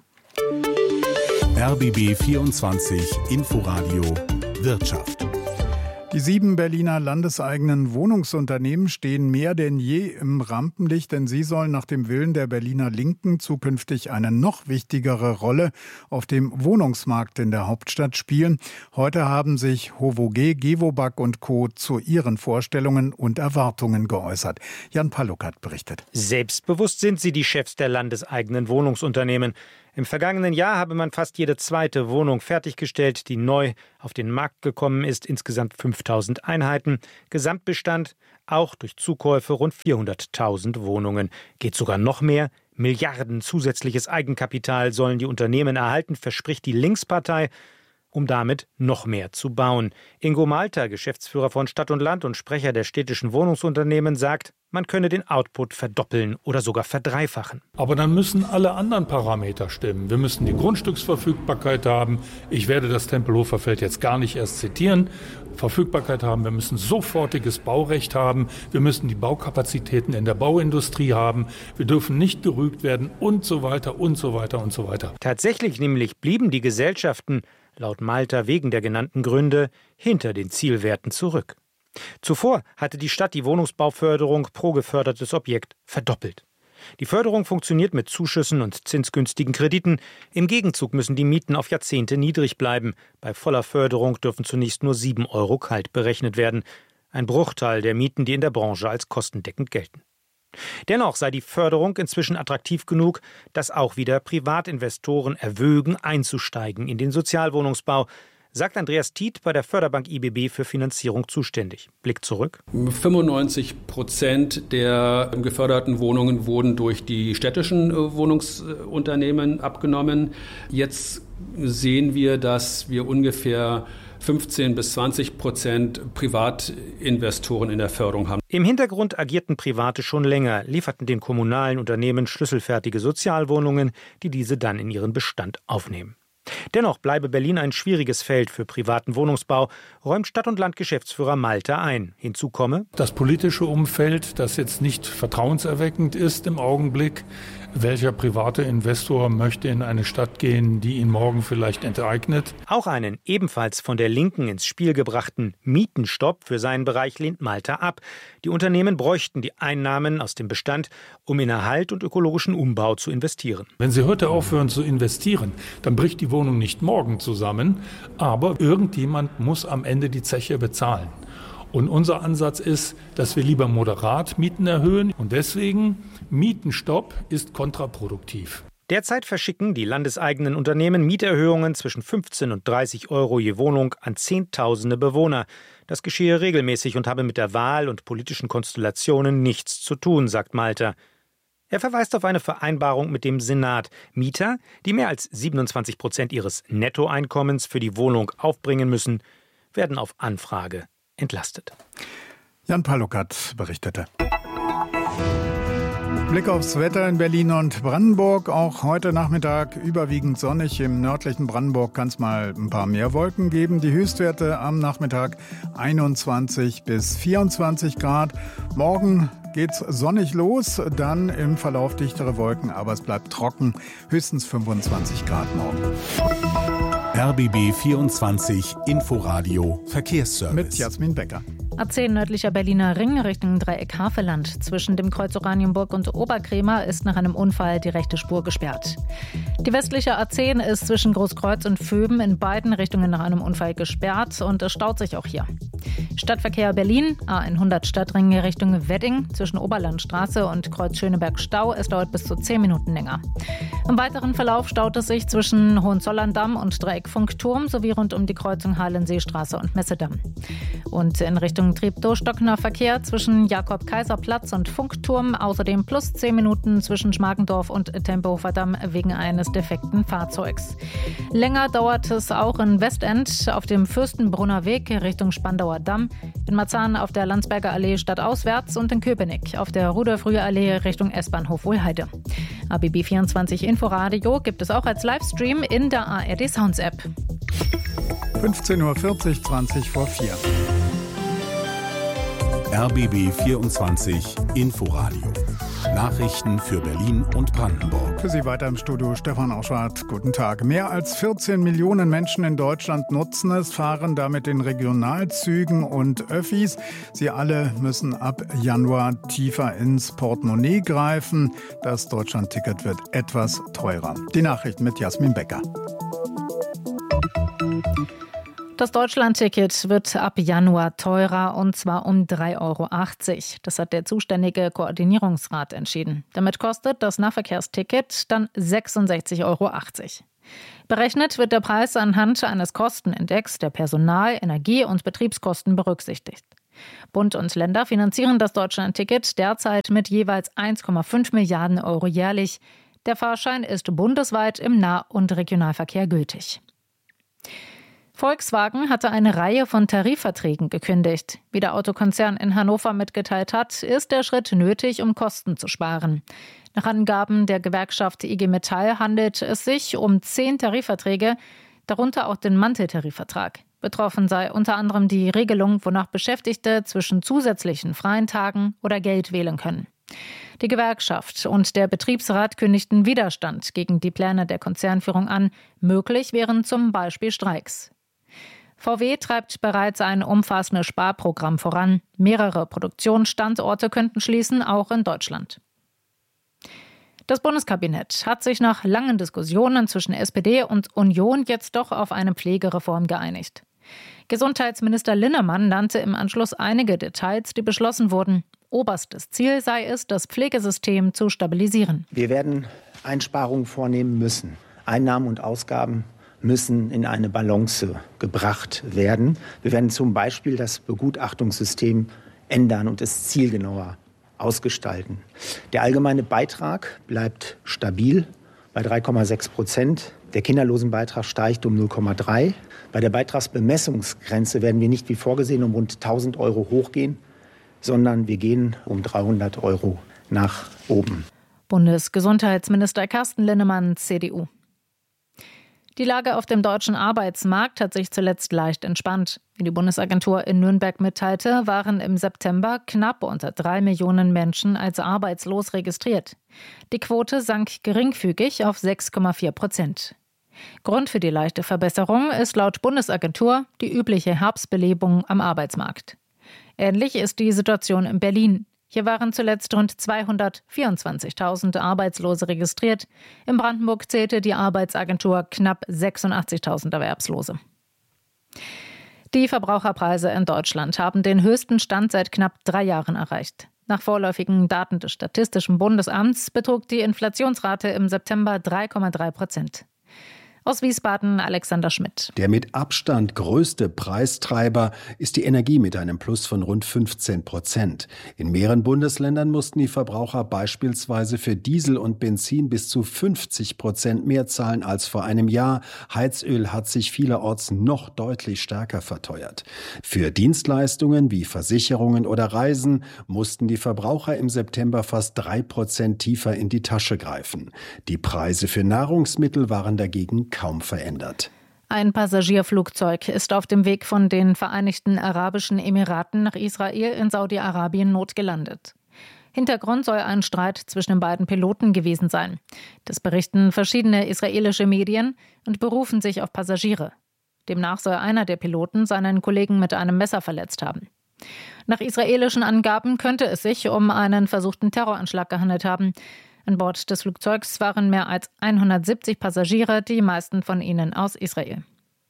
R B B vierundzwanzig Inforadio Wirtschaft. Die sieben Berliner landeseigenen Wohnungsunternehmen stehen mehr denn je im Rampenlicht, denn sie sollen nach dem Willen der Berliner Linken zukünftig eine noch wichtigere Rolle auf dem Wohnungsmarkt in der Hauptstadt spielen. Heute haben sich Hovoge, Gewobag und Co. zu ihren Vorstellungen und Erwartungen geäußert. Jan Palukat berichtet. Selbstbewusst sind sie, die Chefs der landeseigenen Wohnungsunternehmen. Im vergangenen Jahr habe man fast jede zweite Wohnung fertiggestellt, die neu auf den Markt gekommen ist, insgesamt fünftausend Einheiten. Gesamtbestand auch durch Zukäufe rund vierhunderttausend Wohnungen. Geht sogar noch mehr. Milliarden zusätzliches Eigenkapital sollen die Unternehmen erhalten, verspricht die Linkspartei, um damit noch mehr zu bauen. Ingo Malter, Geschäftsführer von Stadt und Land und Sprecher der städtischen Wohnungsunternehmen, sagt, man könne den Output verdoppeln oder sogar verdreifachen. Aber dann müssen alle anderen Parameter stimmen. Wir müssen die Grundstücksverfügbarkeit haben. Ich werde das Tempelhofer Feld jetzt gar nicht erst zitieren. Verfügbarkeit haben. Wir müssen sofortiges Baurecht haben. Wir müssen die Baukapazitäten in der Bauindustrie haben. Wir dürfen nicht gerügt werden und so weiter und so weiter und so weiter. Tatsächlich nämlich blieben die Gesellschaften laut Malter wegen der genannten Gründe hinter den Zielwerten zurück. Zuvor hatte die Stadt die Wohnungsbauförderung pro gefördertes Objekt verdoppelt. Die Förderung funktioniert mit Zuschüssen und zinsgünstigen Krediten. Im Gegenzug müssen die Mieten auf Jahrzehnte niedrig bleiben. Bei voller Förderung dürfen zunächst nur sieben Euro kalt berechnet werden. Ein Bruchteil der Mieten, die in der Branche als kostendeckend gelten. Dennoch sei die Förderung inzwischen attraktiv genug, dass auch wieder Privatinvestoren erwögen, einzusteigen in den Sozialwohnungsbau, sagt Andreas Tiet, bei der Förderbank I B B für Finanzierung zuständig. Blick zurück. fünfundneunzig Prozent der geförderten Wohnungen wurden durch die städtischen Wohnungsunternehmen abgenommen. Jetzt sehen wir, dass wir ungefähr fünfzehn bis zwanzig Prozent Privatinvestoren in der Förderung haben. Im Hintergrund agierten Private schon länger, lieferten den kommunalen Unternehmen schlüsselfertige Sozialwohnungen, die diese dann in ihren Bestand aufnehmen. Dennoch bleibe Berlin ein schwieriges Feld für privaten Wohnungsbau, räumt Stadt- und Land-Geschäftsführer Malter ein. Hinzu komme das politische Umfeld, das jetzt nicht vertrauenserweckend ist im Augenblick. Welcher private Investor möchte in eine Stadt gehen, die ihn morgen vielleicht enteignet? Auch einen ebenfalls von der Linken ins Spiel gebrachten Mietenstopp für seinen Bereich lehnt Malter ab. Die Unternehmen bräuchten die Einnahmen aus dem Bestand, um in Erhalt und ökologischen Umbau zu investieren. Wenn Sie heute aufhören zu investieren, dann bricht die Wohnung nicht morgen zusammen, aber irgendjemand muss am Ende die Zeche bezahlen. Und unser Ansatz ist, dass wir lieber moderat Mieten erhöhen und deswegen Mietenstopp ist kontraproduktiv. Derzeit verschicken die landeseigenen Unternehmen Mieterhöhungen zwischen fünfzehn und dreißig Euro je Wohnung an Zehntausende Bewohner. Das geschehe regelmäßig und habe mit der Wahl und politischen Konstellationen nichts zu tun, sagt Malter. Er verweist auf eine Vereinbarung mit dem Senat. Mieter, die mehr als siebenundzwanzig Prozent ihres Nettoeinkommens für die Wohnung aufbringen müssen, werden auf Anfrage entlastet. Jan Palukat berichtete. Blick aufs Wetter in Berlin und Brandenburg. Auch heute Nachmittag überwiegend sonnig. Im nördlichen Brandenburg kann es mal ein paar mehr Wolken geben. Die Höchstwerte am Nachmittag einundzwanzig bis vierundzwanzig Grad. Morgen geht's sonnig los, dann im Verlauf dichtere Wolken, aber es bleibt trocken. Höchstens fünfundzwanzig Grad morgen. R B B vierundzwanzig Inforadio Verkehrsservice. Mit Jasmin Becker. A zehn nördlicher Berliner Ring Richtung Dreieck Havelland. Zwischen dem Kreuz Oranienburg und Oberkrämer ist nach einem Unfall die rechte Spur gesperrt. Die westliche A zehn ist zwischen Großkreuz und Vöben in beiden Richtungen nach einem Unfall gesperrt und es staut sich auch hier. Stadtverkehr Berlin, A hundert Stadtring Richtung Wedding zwischen Oberlandstraße und Kreuz Schöneberg Stau. Es dauert bis zu zehn Minuten länger. Im weiteren Verlauf staut es sich zwischen Hohenzollern-Damm und Dreieck Funkturm sowie rund um die Kreuzung Hallenseestraße und Messedamm. Und in Richtung Richtung Treptow stockender Verkehr zwischen Jakob-Kaiser-Platz und Funkturm. Außerdem plus zehn Minuten zwischen Schmargendorf und Tempelhofer Damm wegen eines defekten Fahrzeugs. Länger dauert es auch in Westend auf dem Fürstenbrunner Weg Richtung Spandauer Damm, in Marzahn auf der Landsberger Allee stadtauswärts und in Köpenick auf der Rudolf-Rühr-Allee Richtung S-Bahnhof Wohlheide. A B B vierundzwanzig Inforadio gibt es auch als Livestream in der A R D Sounds App. fünfzehn Uhr vierzig, zwanzig vor vier. R B B vierundzwanzig Inforadio. Nachrichten für Berlin und Brandenburg. Für Sie weiter im Studio Stefan Auschwart. Guten Tag. Mehr als vierzehn Millionen Menschen in Deutschland nutzen es, fahren damit in Regionalzügen und Öffis. Sie alle müssen ab Januar tiefer ins Portemonnaie greifen. Das Deutschlandticket wird etwas teurer. Die Nachrichten mit Jasmin Becker. Das Deutschlandticket wird ab Januar teurer, und zwar um drei Euro achtzig. Das hat der zuständige Koordinierungsrat entschieden. Damit kostet das Nahverkehrsticket dann sechsundsechzig Euro achtzig. Berechnet wird der Preis anhand eines Kostenindex, der Personal-, Energie- und Betriebskosten berücksichtigt. Bund und Länder finanzieren das Deutschlandticket derzeit mit jeweils eins Komma fünf Milliarden Euro jährlich. Der Fahrschein ist bundesweit im Nah- und Regionalverkehr gültig. Volkswagen hatte eine Reihe von Tarifverträgen gekündigt. Wie der Autokonzern in Hannover mitgeteilt hat, ist der Schritt nötig, um Kosten zu sparen. Nach Angaben der Gewerkschaft I G Metall handelt es sich um zehn Tarifverträge, darunter auch den Manteltarifvertrag. Betroffen sei unter anderem die Regelung, wonach Beschäftigte zwischen zusätzlichen freien Tagen oder Geld wählen können. Die Gewerkschaft und der Betriebsrat kündigten Widerstand gegen die Pläne der Konzernführung an. Möglich wären zum Beispiel Streiks. V W treibt bereits ein umfassendes Sparprogramm voran. Mehrere Produktionsstandorte könnten schließen, auch in Deutschland. Das Bundeskabinett hat sich nach langen Diskussionen zwischen S P D und Union jetzt doch auf eine Pflegereform geeinigt. Gesundheitsminister Linnemann nannte im Anschluss einige Details, die beschlossen wurden. Oberstes Ziel sei es, das Pflegesystem zu stabilisieren. Wir werden Einsparungen vornehmen müssen. Einnahmen und Ausgaben müssen in eine Balance gebracht werden. Wir werden zum Beispiel das Begutachtungssystem ändern und es zielgenauer ausgestalten. Der allgemeine Beitrag bleibt stabil bei drei Komma sechs Prozent. Der Kinderlosenbeitrag steigt um null Komma drei. Bei der Beitragsbemessungsgrenze werden wir nicht wie vorgesehen um rund tausend Euro hochgehen, sondern wir gehen um dreihundert Euro nach oben. Bundesgesundheitsminister Carsten Linnemann, C D U. Die Lage auf dem deutschen Arbeitsmarkt hat sich zuletzt leicht entspannt. Wie die Bundesagentur in Nürnberg mitteilte, waren im September knapp unter drei Millionen Menschen als arbeitslos registriert. Die Quote sank geringfügig auf sechs Komma vier Prozent. Grund für die leichte Verbesserung ist laut Bundesagentur die übliche Herbstbelebung am Arbeitsmarkt. Ähnlich ist die Situation in Berlin. Hier waren zuletzt rund zweihundertvierundzwanzigtausend Arbeitslose registriert. In Brandenburg zählte die Arbeitsagentur knapp sechsundachtzigtausend Erwerbslose. Die Verbraucherpreise in Deutschland haben den höchsten Stand seit knapp drei Jahren erreicht. Nach vorläufigen Daten des Statistischen Bundesamts betrug die Inflationsrate im September drei Komma drei Prozent. Aus Wiesbaden Alexander Schmidt. Der mit Abstand größte Preistreiber ist die Energie mit einem Plus von rund fünfzehn Prozent. In mehreren Bundesländern mussten die Verbraucher beispielsweise für Diesel und Benzin bis zu fünfzig Prozent mehr zahlen als vor einem Jahr. Heizöl hat sich vielerorts noch deutlich stärker verteuert. Für Dienstleistungen wie Versicherungen oder Reisen mussten die Verbraucher im September fast drei Prozent tiefer in die Tasche greifen. Die Preise für Nahrungsmittel waren dagegen kaum verändert. Ein Passagierflugzeug ist auf dem Weg von den Vereinigten Arabischen Emiraten nach Israel in Saudi-Arabien notgelandet. Hintergrund soll ein Streit zwischen den beiden Piloten gewesen sein. Das berichten verschiedene israelische Medien und berufen sich auf Passagiere. Demnach soll einer der Piloten seinen Kollegen mit einem Messer verletzt haben. Nach israelischen Angaben könnte es sich um einen versuchten Terroranschlag gehandelt haben. An Bord des Flugzeugs waren mehr als hundertsiebzig Passagiere, die meisten von ihnen aus Israel.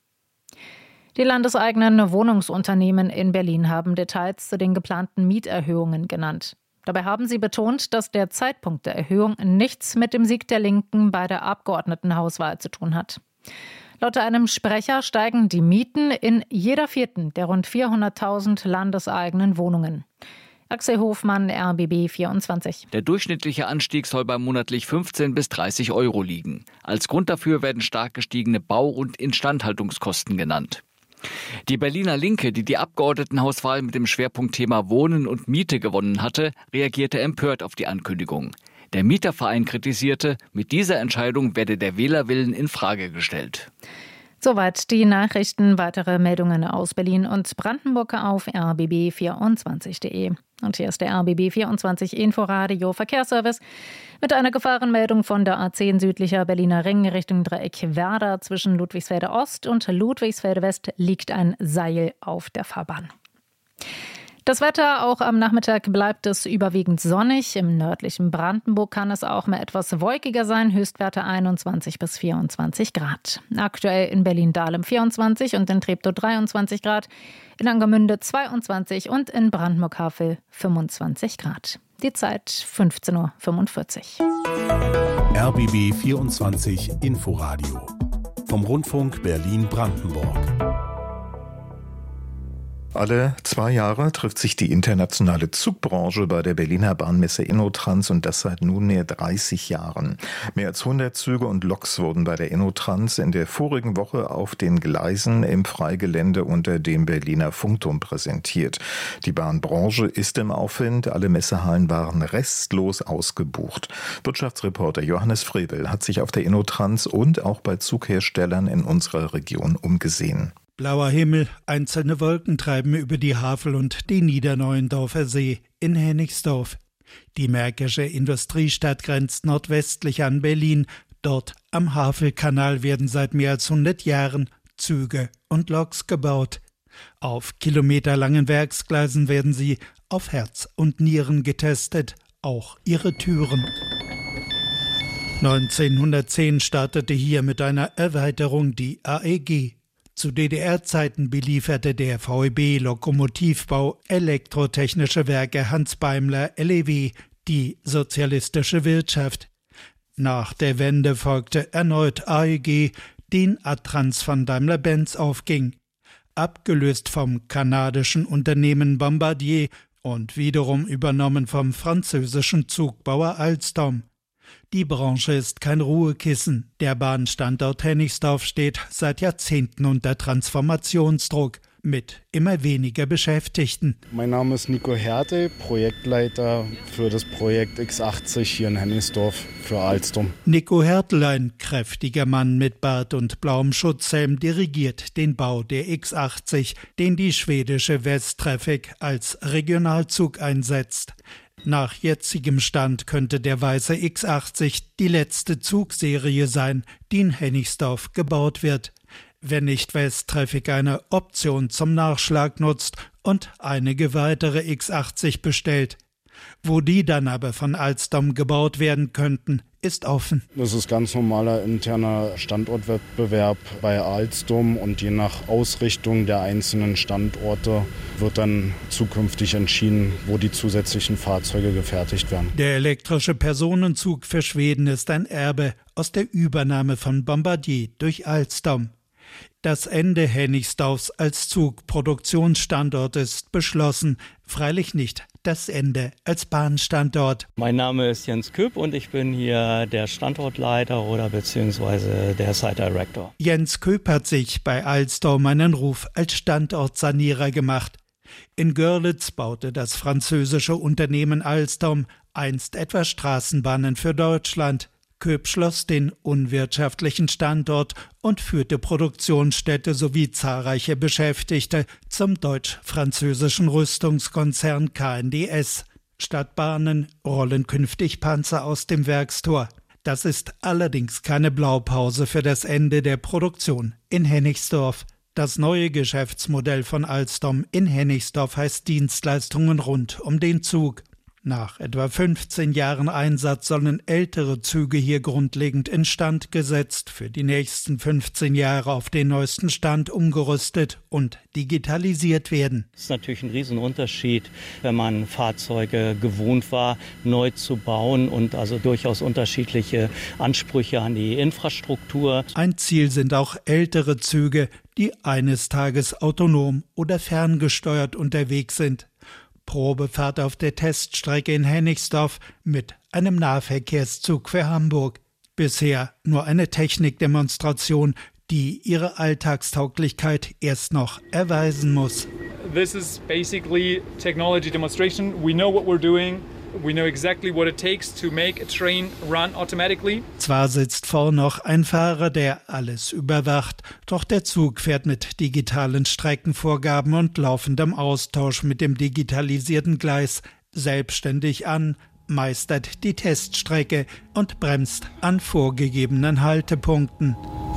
Die landeseigenen Wohnungsunternehmen in Berlin haben Details zu den geplanten Mieterhöhungen genannt. Dabei haben sie betont, dass der Zeitpunkt der Erhöhung nichts mit dem Sieg der Linken bei der Abgeordnetenhauswahl zu tun hat. Laut einem Sprecher steigen die Mieten in jeder vierten der rund vierhunderttausend landeseigenen Wohnungen. Axel Hofmann, R B B vierundzwanzig. Der durchschnittliche Anstieg soll bei monatlich fünfzehn bis dreißig Euro liegen. Als Grund dafür werden stark gestiegene Bau- und Instandhaltungskosten genannt. Die Berliner Linke, die die Abgeordnetenhauswahl mit dem Schwerpunktthema Wohnen und Miete gewonnen hatte, reagierte empört auf die Ankündigung. Der Mieterverein kritisierte, mit dieser Entscheidung werde der Wählerwillen in Frage gestellt. Soweit die Nachrichten. Weitere Meldungen aus Berlin und Brandenburg auf r b b vierundzwanzig punkt de. Und hier ist der R B B vierundzwanzig Inforadio Verkehrsservice mit einer Gefahrenmeldung von der A zehn südlicher Berliner Ring Richtung Dreieck Werder. Zwischen Ludwigsfelde Ost und Ludwigsfelde West liegt ein Seil auf der Fahrbahn. Das Wetter, auch am Nachmittag bleibt es überwiegend sonnig. Im nördlichen Brandenburg kann es auch mal etwas wolkiger sein. Höchstwerte einundzwanzig bis vierundzwanzig Grad. Aktuell in Berlin-Dahlem vierundzwanzig und in Treptow dreiundzwanzig Grad. In Angermünde zweiundzwanzig und in Brandenburg-Havel fünfundzwanzig Grad. Die Zeit fünfzehn Uhr fünfundvierzig. R B B vierundzwanzig Inforadio vom Rundfunk Berlin-Brandenburg. Alle zwei Jahre trifft sich die internationale Zugbranche bei der Berliner Bahnmesse InnoTrans und das seit nunmehr dreißig Jahren. Mehr als hundert Züge und Loks wurden bei der InnoTrans in der vorigen Woche auf den Gleisen im Freigelände unter dem Berliner Funkturm präsentiert. Die Bahnbranche ist im Aufwind, alle Messehallen waren restlos ausgebucht. Wirtschaftsreporter Johannes Frevel hat sich auf der InnoTrans und auch bei Zugherstellern in unserer Region umgesehen. Blauer Himmel, einzelne Wolken treiben über die Havel und die Niederneuendorfer See in Hennigsdorf. Die Märkische Industriestadt grenzt nordwestlich an Berlin. Dort am Havelkanal werden seit mehr als hundert Jahren Züge und Loks gebaut. Auf kilometerlangen Werksgleisen werden sie auf Herz und Nieren getestet, auch ihre Türen. neunzehnhundertzehn startete hier mit einer Erweiterung die A E G. Zu D D R-Zeiten belieferte der V E B Lokomotivbau Elektrotechnische Werke Hans Beimler L E W die sozialistische Wirtschaft. Nach der Wende folgte erneut A E G, den Adtranz von Daimler-Benz aufging. Abgelöst vom kanadischen Unternehmen Bombardier und wiederum übernommen vom französischen Zugbauer Alstom. Die Branche ist kein Ruhekissen. Der Bahnstandort Hennigsdorf steht seit Jahrzehnten unter Transformationsdruck mit immer weniger Beschäftigten. Mein Name ist Nico Härte, Projektleiter für das Projekt X achtzig hier in Hennigsdorf für Alstom. Nico Härtel, ein kräftiger Mann mit Bart und blauem Schutzhelm, dirigiert den Bau der X achtzig, den die schwedische Westtraffic als Regionalzug einsetzt. Nach jetzigem Stand könnte der weiße X achtzig die letzte Zugserie sein, die in Hennigsdorf gebaut wird, wenn nicht Westtraffic eine Option zum Nachschlag nutzt und einige weitere X achtzig bestellt. Wo die dann aber von Alstom gebaut werden könnten, ist offen. Das ist ganz normaler interner Standortwettbewerb bei Alstom und je nach Ausrichtung der einzelnen Standorte wird dann zukünftig entschieden, wo die zusätzlichen Fahrzeuge gefertigt werden. Der elektrische Personenzug für Schweden ist ein Erbe aus der Übernahme von Bombardier durch Alstom. Das Ende Hennigsdorfs als Zugproduktionsstandort ist beschlossen, freilich nicht das Ende als Bahnstandort. Mein Name ist Jens Köpp und ich bin hier der Standortleiter oder beziehungsweise der Site Director. Jens Köpp hat sich bei Alstom einen Ruf als Standortsanierer gemacht. In Görlitz baute das französische Unternehmen Alstom einst etwa Straßenbahnen für Deutschland. Köpp schloss den unwirtschaftlichen Standort und führte Produktionsstätte sowie zahlreiche Beschäftigte zum deutsch-französischen Rüstungskonzern K N D S. Statt Bahnen rollen künftig Panzer aus dem Werkstor. Das ist allerdings keine Blaupause für das Ende der Produktion in Hennigsdorf. Das neue Geschäftsmodell von Alstom in Hennigsdorf heißt Dienstleistungen rund um den Zug. Nach etwa fünfzehn Jahren Einsatz sollen ältere Züge hier grundlegend instand gesetzt, für die nächsten fünfzehn Jahre auf den neuesten Stand umgerüstet und digitalisiert werden. Das ist natürlich ein Riesenunterschied, wenn man Fahrzeuge gewohnt war, neu zu bauen und also durchaus unterschiedliche Ansprüche an die Infrastruktur. Ein Ziel sind auch ältere Züge, die eines Tages autonom oder ferngesteuert unterwegs sind. Probefahrt auf der Teststrecke in Hennigsdorf mit einem Nahverkehrszug für Hamburg. Bisher nur eine Technikdemonstration, die ihre Alltagstauglichkeit erst noch erweisen muss. This is basically technology demonstration. We know what we're doing. We know exactly what it takes to make a train run automatically. Zwar sitzt vorn noch ein Fahrer, der alles überwacht, doch der Zug fährt mit digitalen Streckenvorgaben und laufendem Austausch mit dem digitalisierten Gleis selbstständig an, meistert die Teststrecke und bremst an vorgegebenen Haltepunkten.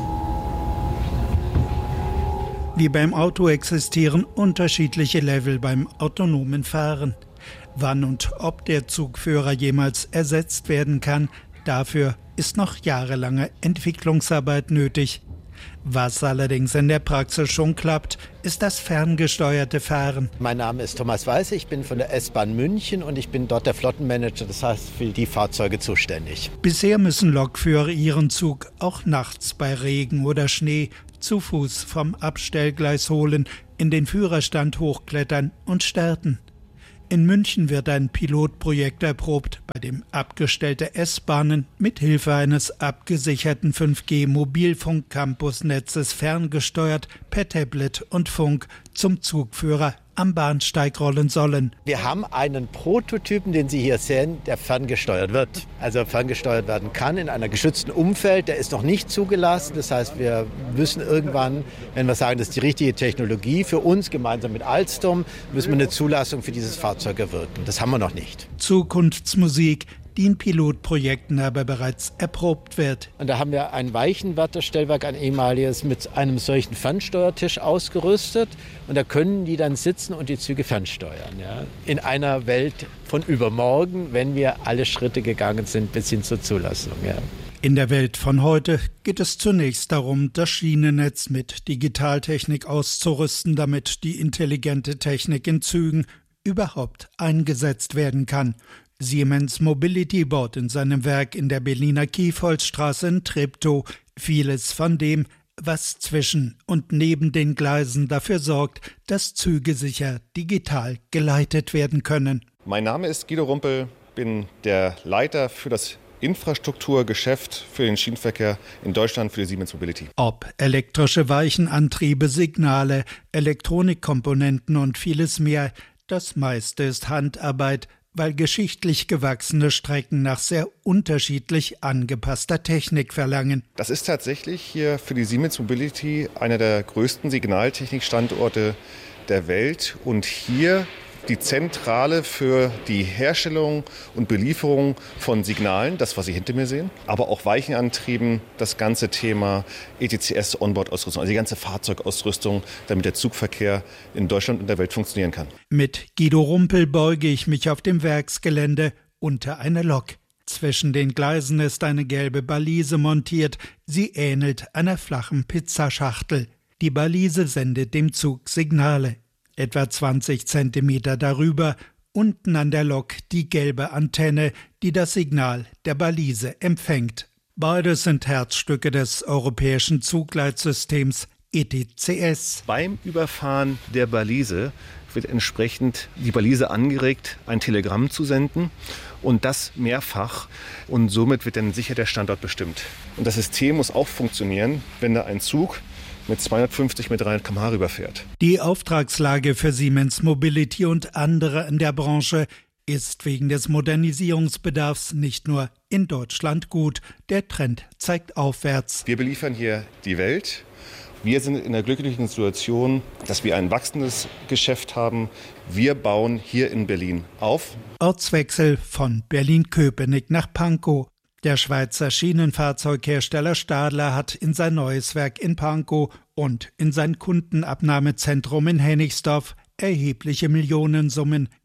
Wie beim Auto existieren unterschiedliche Level beim autonomen Fahren. Wann und ob der Zugführer jemals ersetzt werden kann, dafür ist noch jahrelange Entwicklungsarbeit nötig. Was allerdings in der Praxis schon klappt, ist das ferngesteuerte Fahren. Mein Name ist Thomas Weiß, ich bin von der S-Bahn München und ich bin dort der Flottenmanager, das heißt für die Fahrzeuge zuständig. Bisher müssen Lokführer ihren Zug auch nachts bei Regen oder Schnee zu Fuß vom Abstellgleis holen, in den Führerstand hochklettern und starten. In München wird ein Pilotprojekt erprobt, bei dem abgestellte S-Bahnen mit Hilfe eines abgesicherten fünf G Mobilfunk-Campusnetzes ferngesteuert per Tablet und Funk zum Zugführer am Bahnsteig rollen sollen. Wir haben einen Prototypen, den Sie hier sehen, der ferngesteuert wird. Also ferngesteuert werden kann in einem geschützten Umfeld. Der ist noch nicht zugelassen. Das heißt, wir müssen irgendwann, wenn wir sagen, das ist die richtige Technologie für uns, gemeinsam mit Alstom, müssen wir eine Zulassung für dieses Fahrzeug erwirken. Das haben wir noch nicht. Zukunftsmusik, die in Pilotprojekten aber bereits erprobt wird. Und da haben wir ein Weichenwärterstellwerk, ein ehemaliges, mit einem solchen Fernsteuertisch ausgerüstet. Und da können die dann sitzen und die Züge fernsteuern. Ja? In einer Welt von übermorgen, wenn wir alle Schritte gegangen sind bis hin zur Zulassung. Ja. In der Welt von heute geht es zunächst darum, das Schienennetz mit Digitaltechnik auszurüsten, damit die intelligente Technik in Zügen überhaupt eingesetzt werden kann. Siemens Mobility baut in seinem Werk in der Berliner Kiefholzstraße in Treptow vieles von dem, was zwischen und neben den Gleisen dafür sorgt, dass Züge sicher digital geleitet werden können. Mein Name ist Guido Rumpel, bin der Leiter für das Infrastrukturgeschäft für den Schienenverkehr in Deutschland für die Siemens Mobility. Ob elektrische Weichenantriebe, Signale, Elektronikkomponenten und vieles mehr, das meiste ist Handarbeit, weil geschichtlich gewachsene Strecken nach sehr unterschiedlich angepasster Technik verlangen. Das ist tatsächlich hier für die Siemens Mobility einer der größten Signaltechnikstandorte der Welt und hier die Zentrale für die Herstellung und Belieferung von Signalen, das, was Sie hinter mir sehen, aber auch Weichenantrieben, das ganze Thema E T C S, Onboard-Ausrüstung, also die ganze Fahrzeugausrüstung, damit der Zugverkehr in Deutschland und der Welt funktionieren kann. Mit Guido Rumpel beuge ich mich auf dem Werksgelände unter eine Lok. Zwischen den Gleisen ist eine gelbe Balise montiert. Sie ähnelt einer flachen Pizzaschachtel. Die Balise sendet dem Zug Signale. Etwa zwanzig Zentimeter darüber, unten an der Lok die gelbe Antenne, die das Signal der Balise empfängt. Beides sind Herzstücke des europäischen Zugleitsystems E T C S. Beim Überfahren der Balise wird entsprechend die Balise angeregt, ein Telegramm zu senden und das mehrfach und somit wird dann sicher der Standort bestimmt. Und das System muss auch funktionieren, wenn da ein Zug mit zweihundertfünfzig mit dreihundert Kilometer pro Stunde rüberfährt. Die Auftragslage für Siemens Mobility und andere in der Branche ist wegen des Modernisierungsbedarfs nicht nur in Deutschland gut. Der Trend zeigt aufwärts. Wir beliefern hier die Welt. Wir sind in der glücklichen Situation, dass wir ein wachsendes Geschäft haben. Wir bauen hier in Berlin auf. Ortswechsel von Berlin-Köpenick nach Pankow. Der Schweizer Schienenfahrzeughersteller Stadler hat in sein neues Werk in Pankow und in sein Kundenabnahmezentrum in Hennigsdorf erhebliche Millionensummen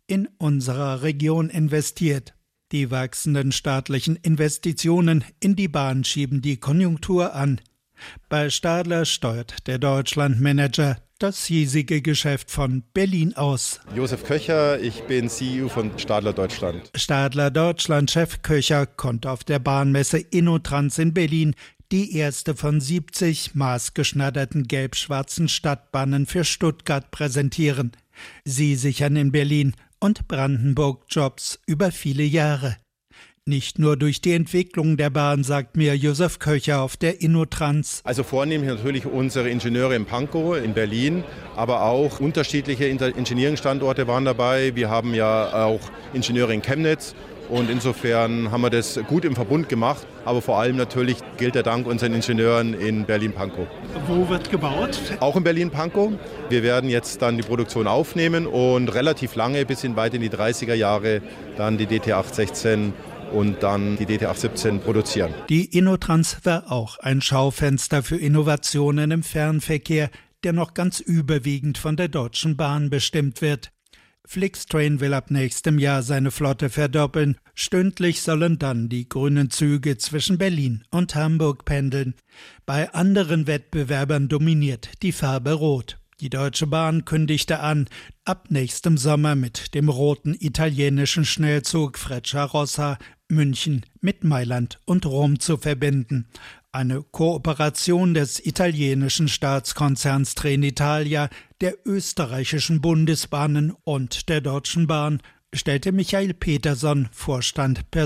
in unserer Region investiert. Die wachsenden staatlichen Investitionen in die Bahn schieben die Konjunktur an. Bei Stadler steuert der Deutschlandmanager das hiesige Geschäft von Berlin aus. Josef Köcher, ich bin C E O von Stadler Deutschland. Stadler Deutschland-Chef Köcher konnte auf der Bahnmesse InnoTrans in Berlin die erste von siebzig maßgeschneiderten gelb-schwarzen Stadtbahnen für Stuttgart präsentieren. Sie sichern in Berlin und Brandenburg Jobs über viele Jahre. Nicht nur durch die Entwicklung der Bahn, sagt mir Josef Köcher auf der InnoTrans. Also vornehmlich natürlich unsere Ingenieure in Pankow, in Berlin, aber auch unterschiedliche Engineering-Standorte waren dabei. Wir haben ja auch Ingenieure in Chemnitz und insofern haben wir das gut im Verbund gemacht. Aber vor allem natürlich gilt der Dank unseren Ingenieuren in Berlin-Pankow. Wo wird gebaut? Auch in Berlin-Pankow. Wir werden jetzt dann die Produktion aufnehmen und relativ lange, bis in weit in die dreißiger Jahre, dann die D T acht sechzehn und dann die D T acht siebzehn produzieren. Die InnoTrans war auch ein Schaufenster für Innovationen im Fernverkehr, der noch ganz überwiegend von der Deutschen Bahn bestimmt wird. Flixtrain will ab nächstem Jahr seine Flotte verdoppeln. Stündlich sollen dann die grünen Züge zwischen Berlin und Hamburg pendeln. Bei anderen Wettbewerbern dominiert die Farbe Rot. Die Deutsche Bahn kündigte an, ab nächstem Sommer mit dem roten italienischen Schnellzug Frecciarossa München mit Mailand und Rom zu verbinden. Eine Kooperation des italienischen Staatskonzerns Trenitalia, der österreichischen Bundesbahnen und der Deutschen Bahn, stellte Michael Peterson, Vorstand Personal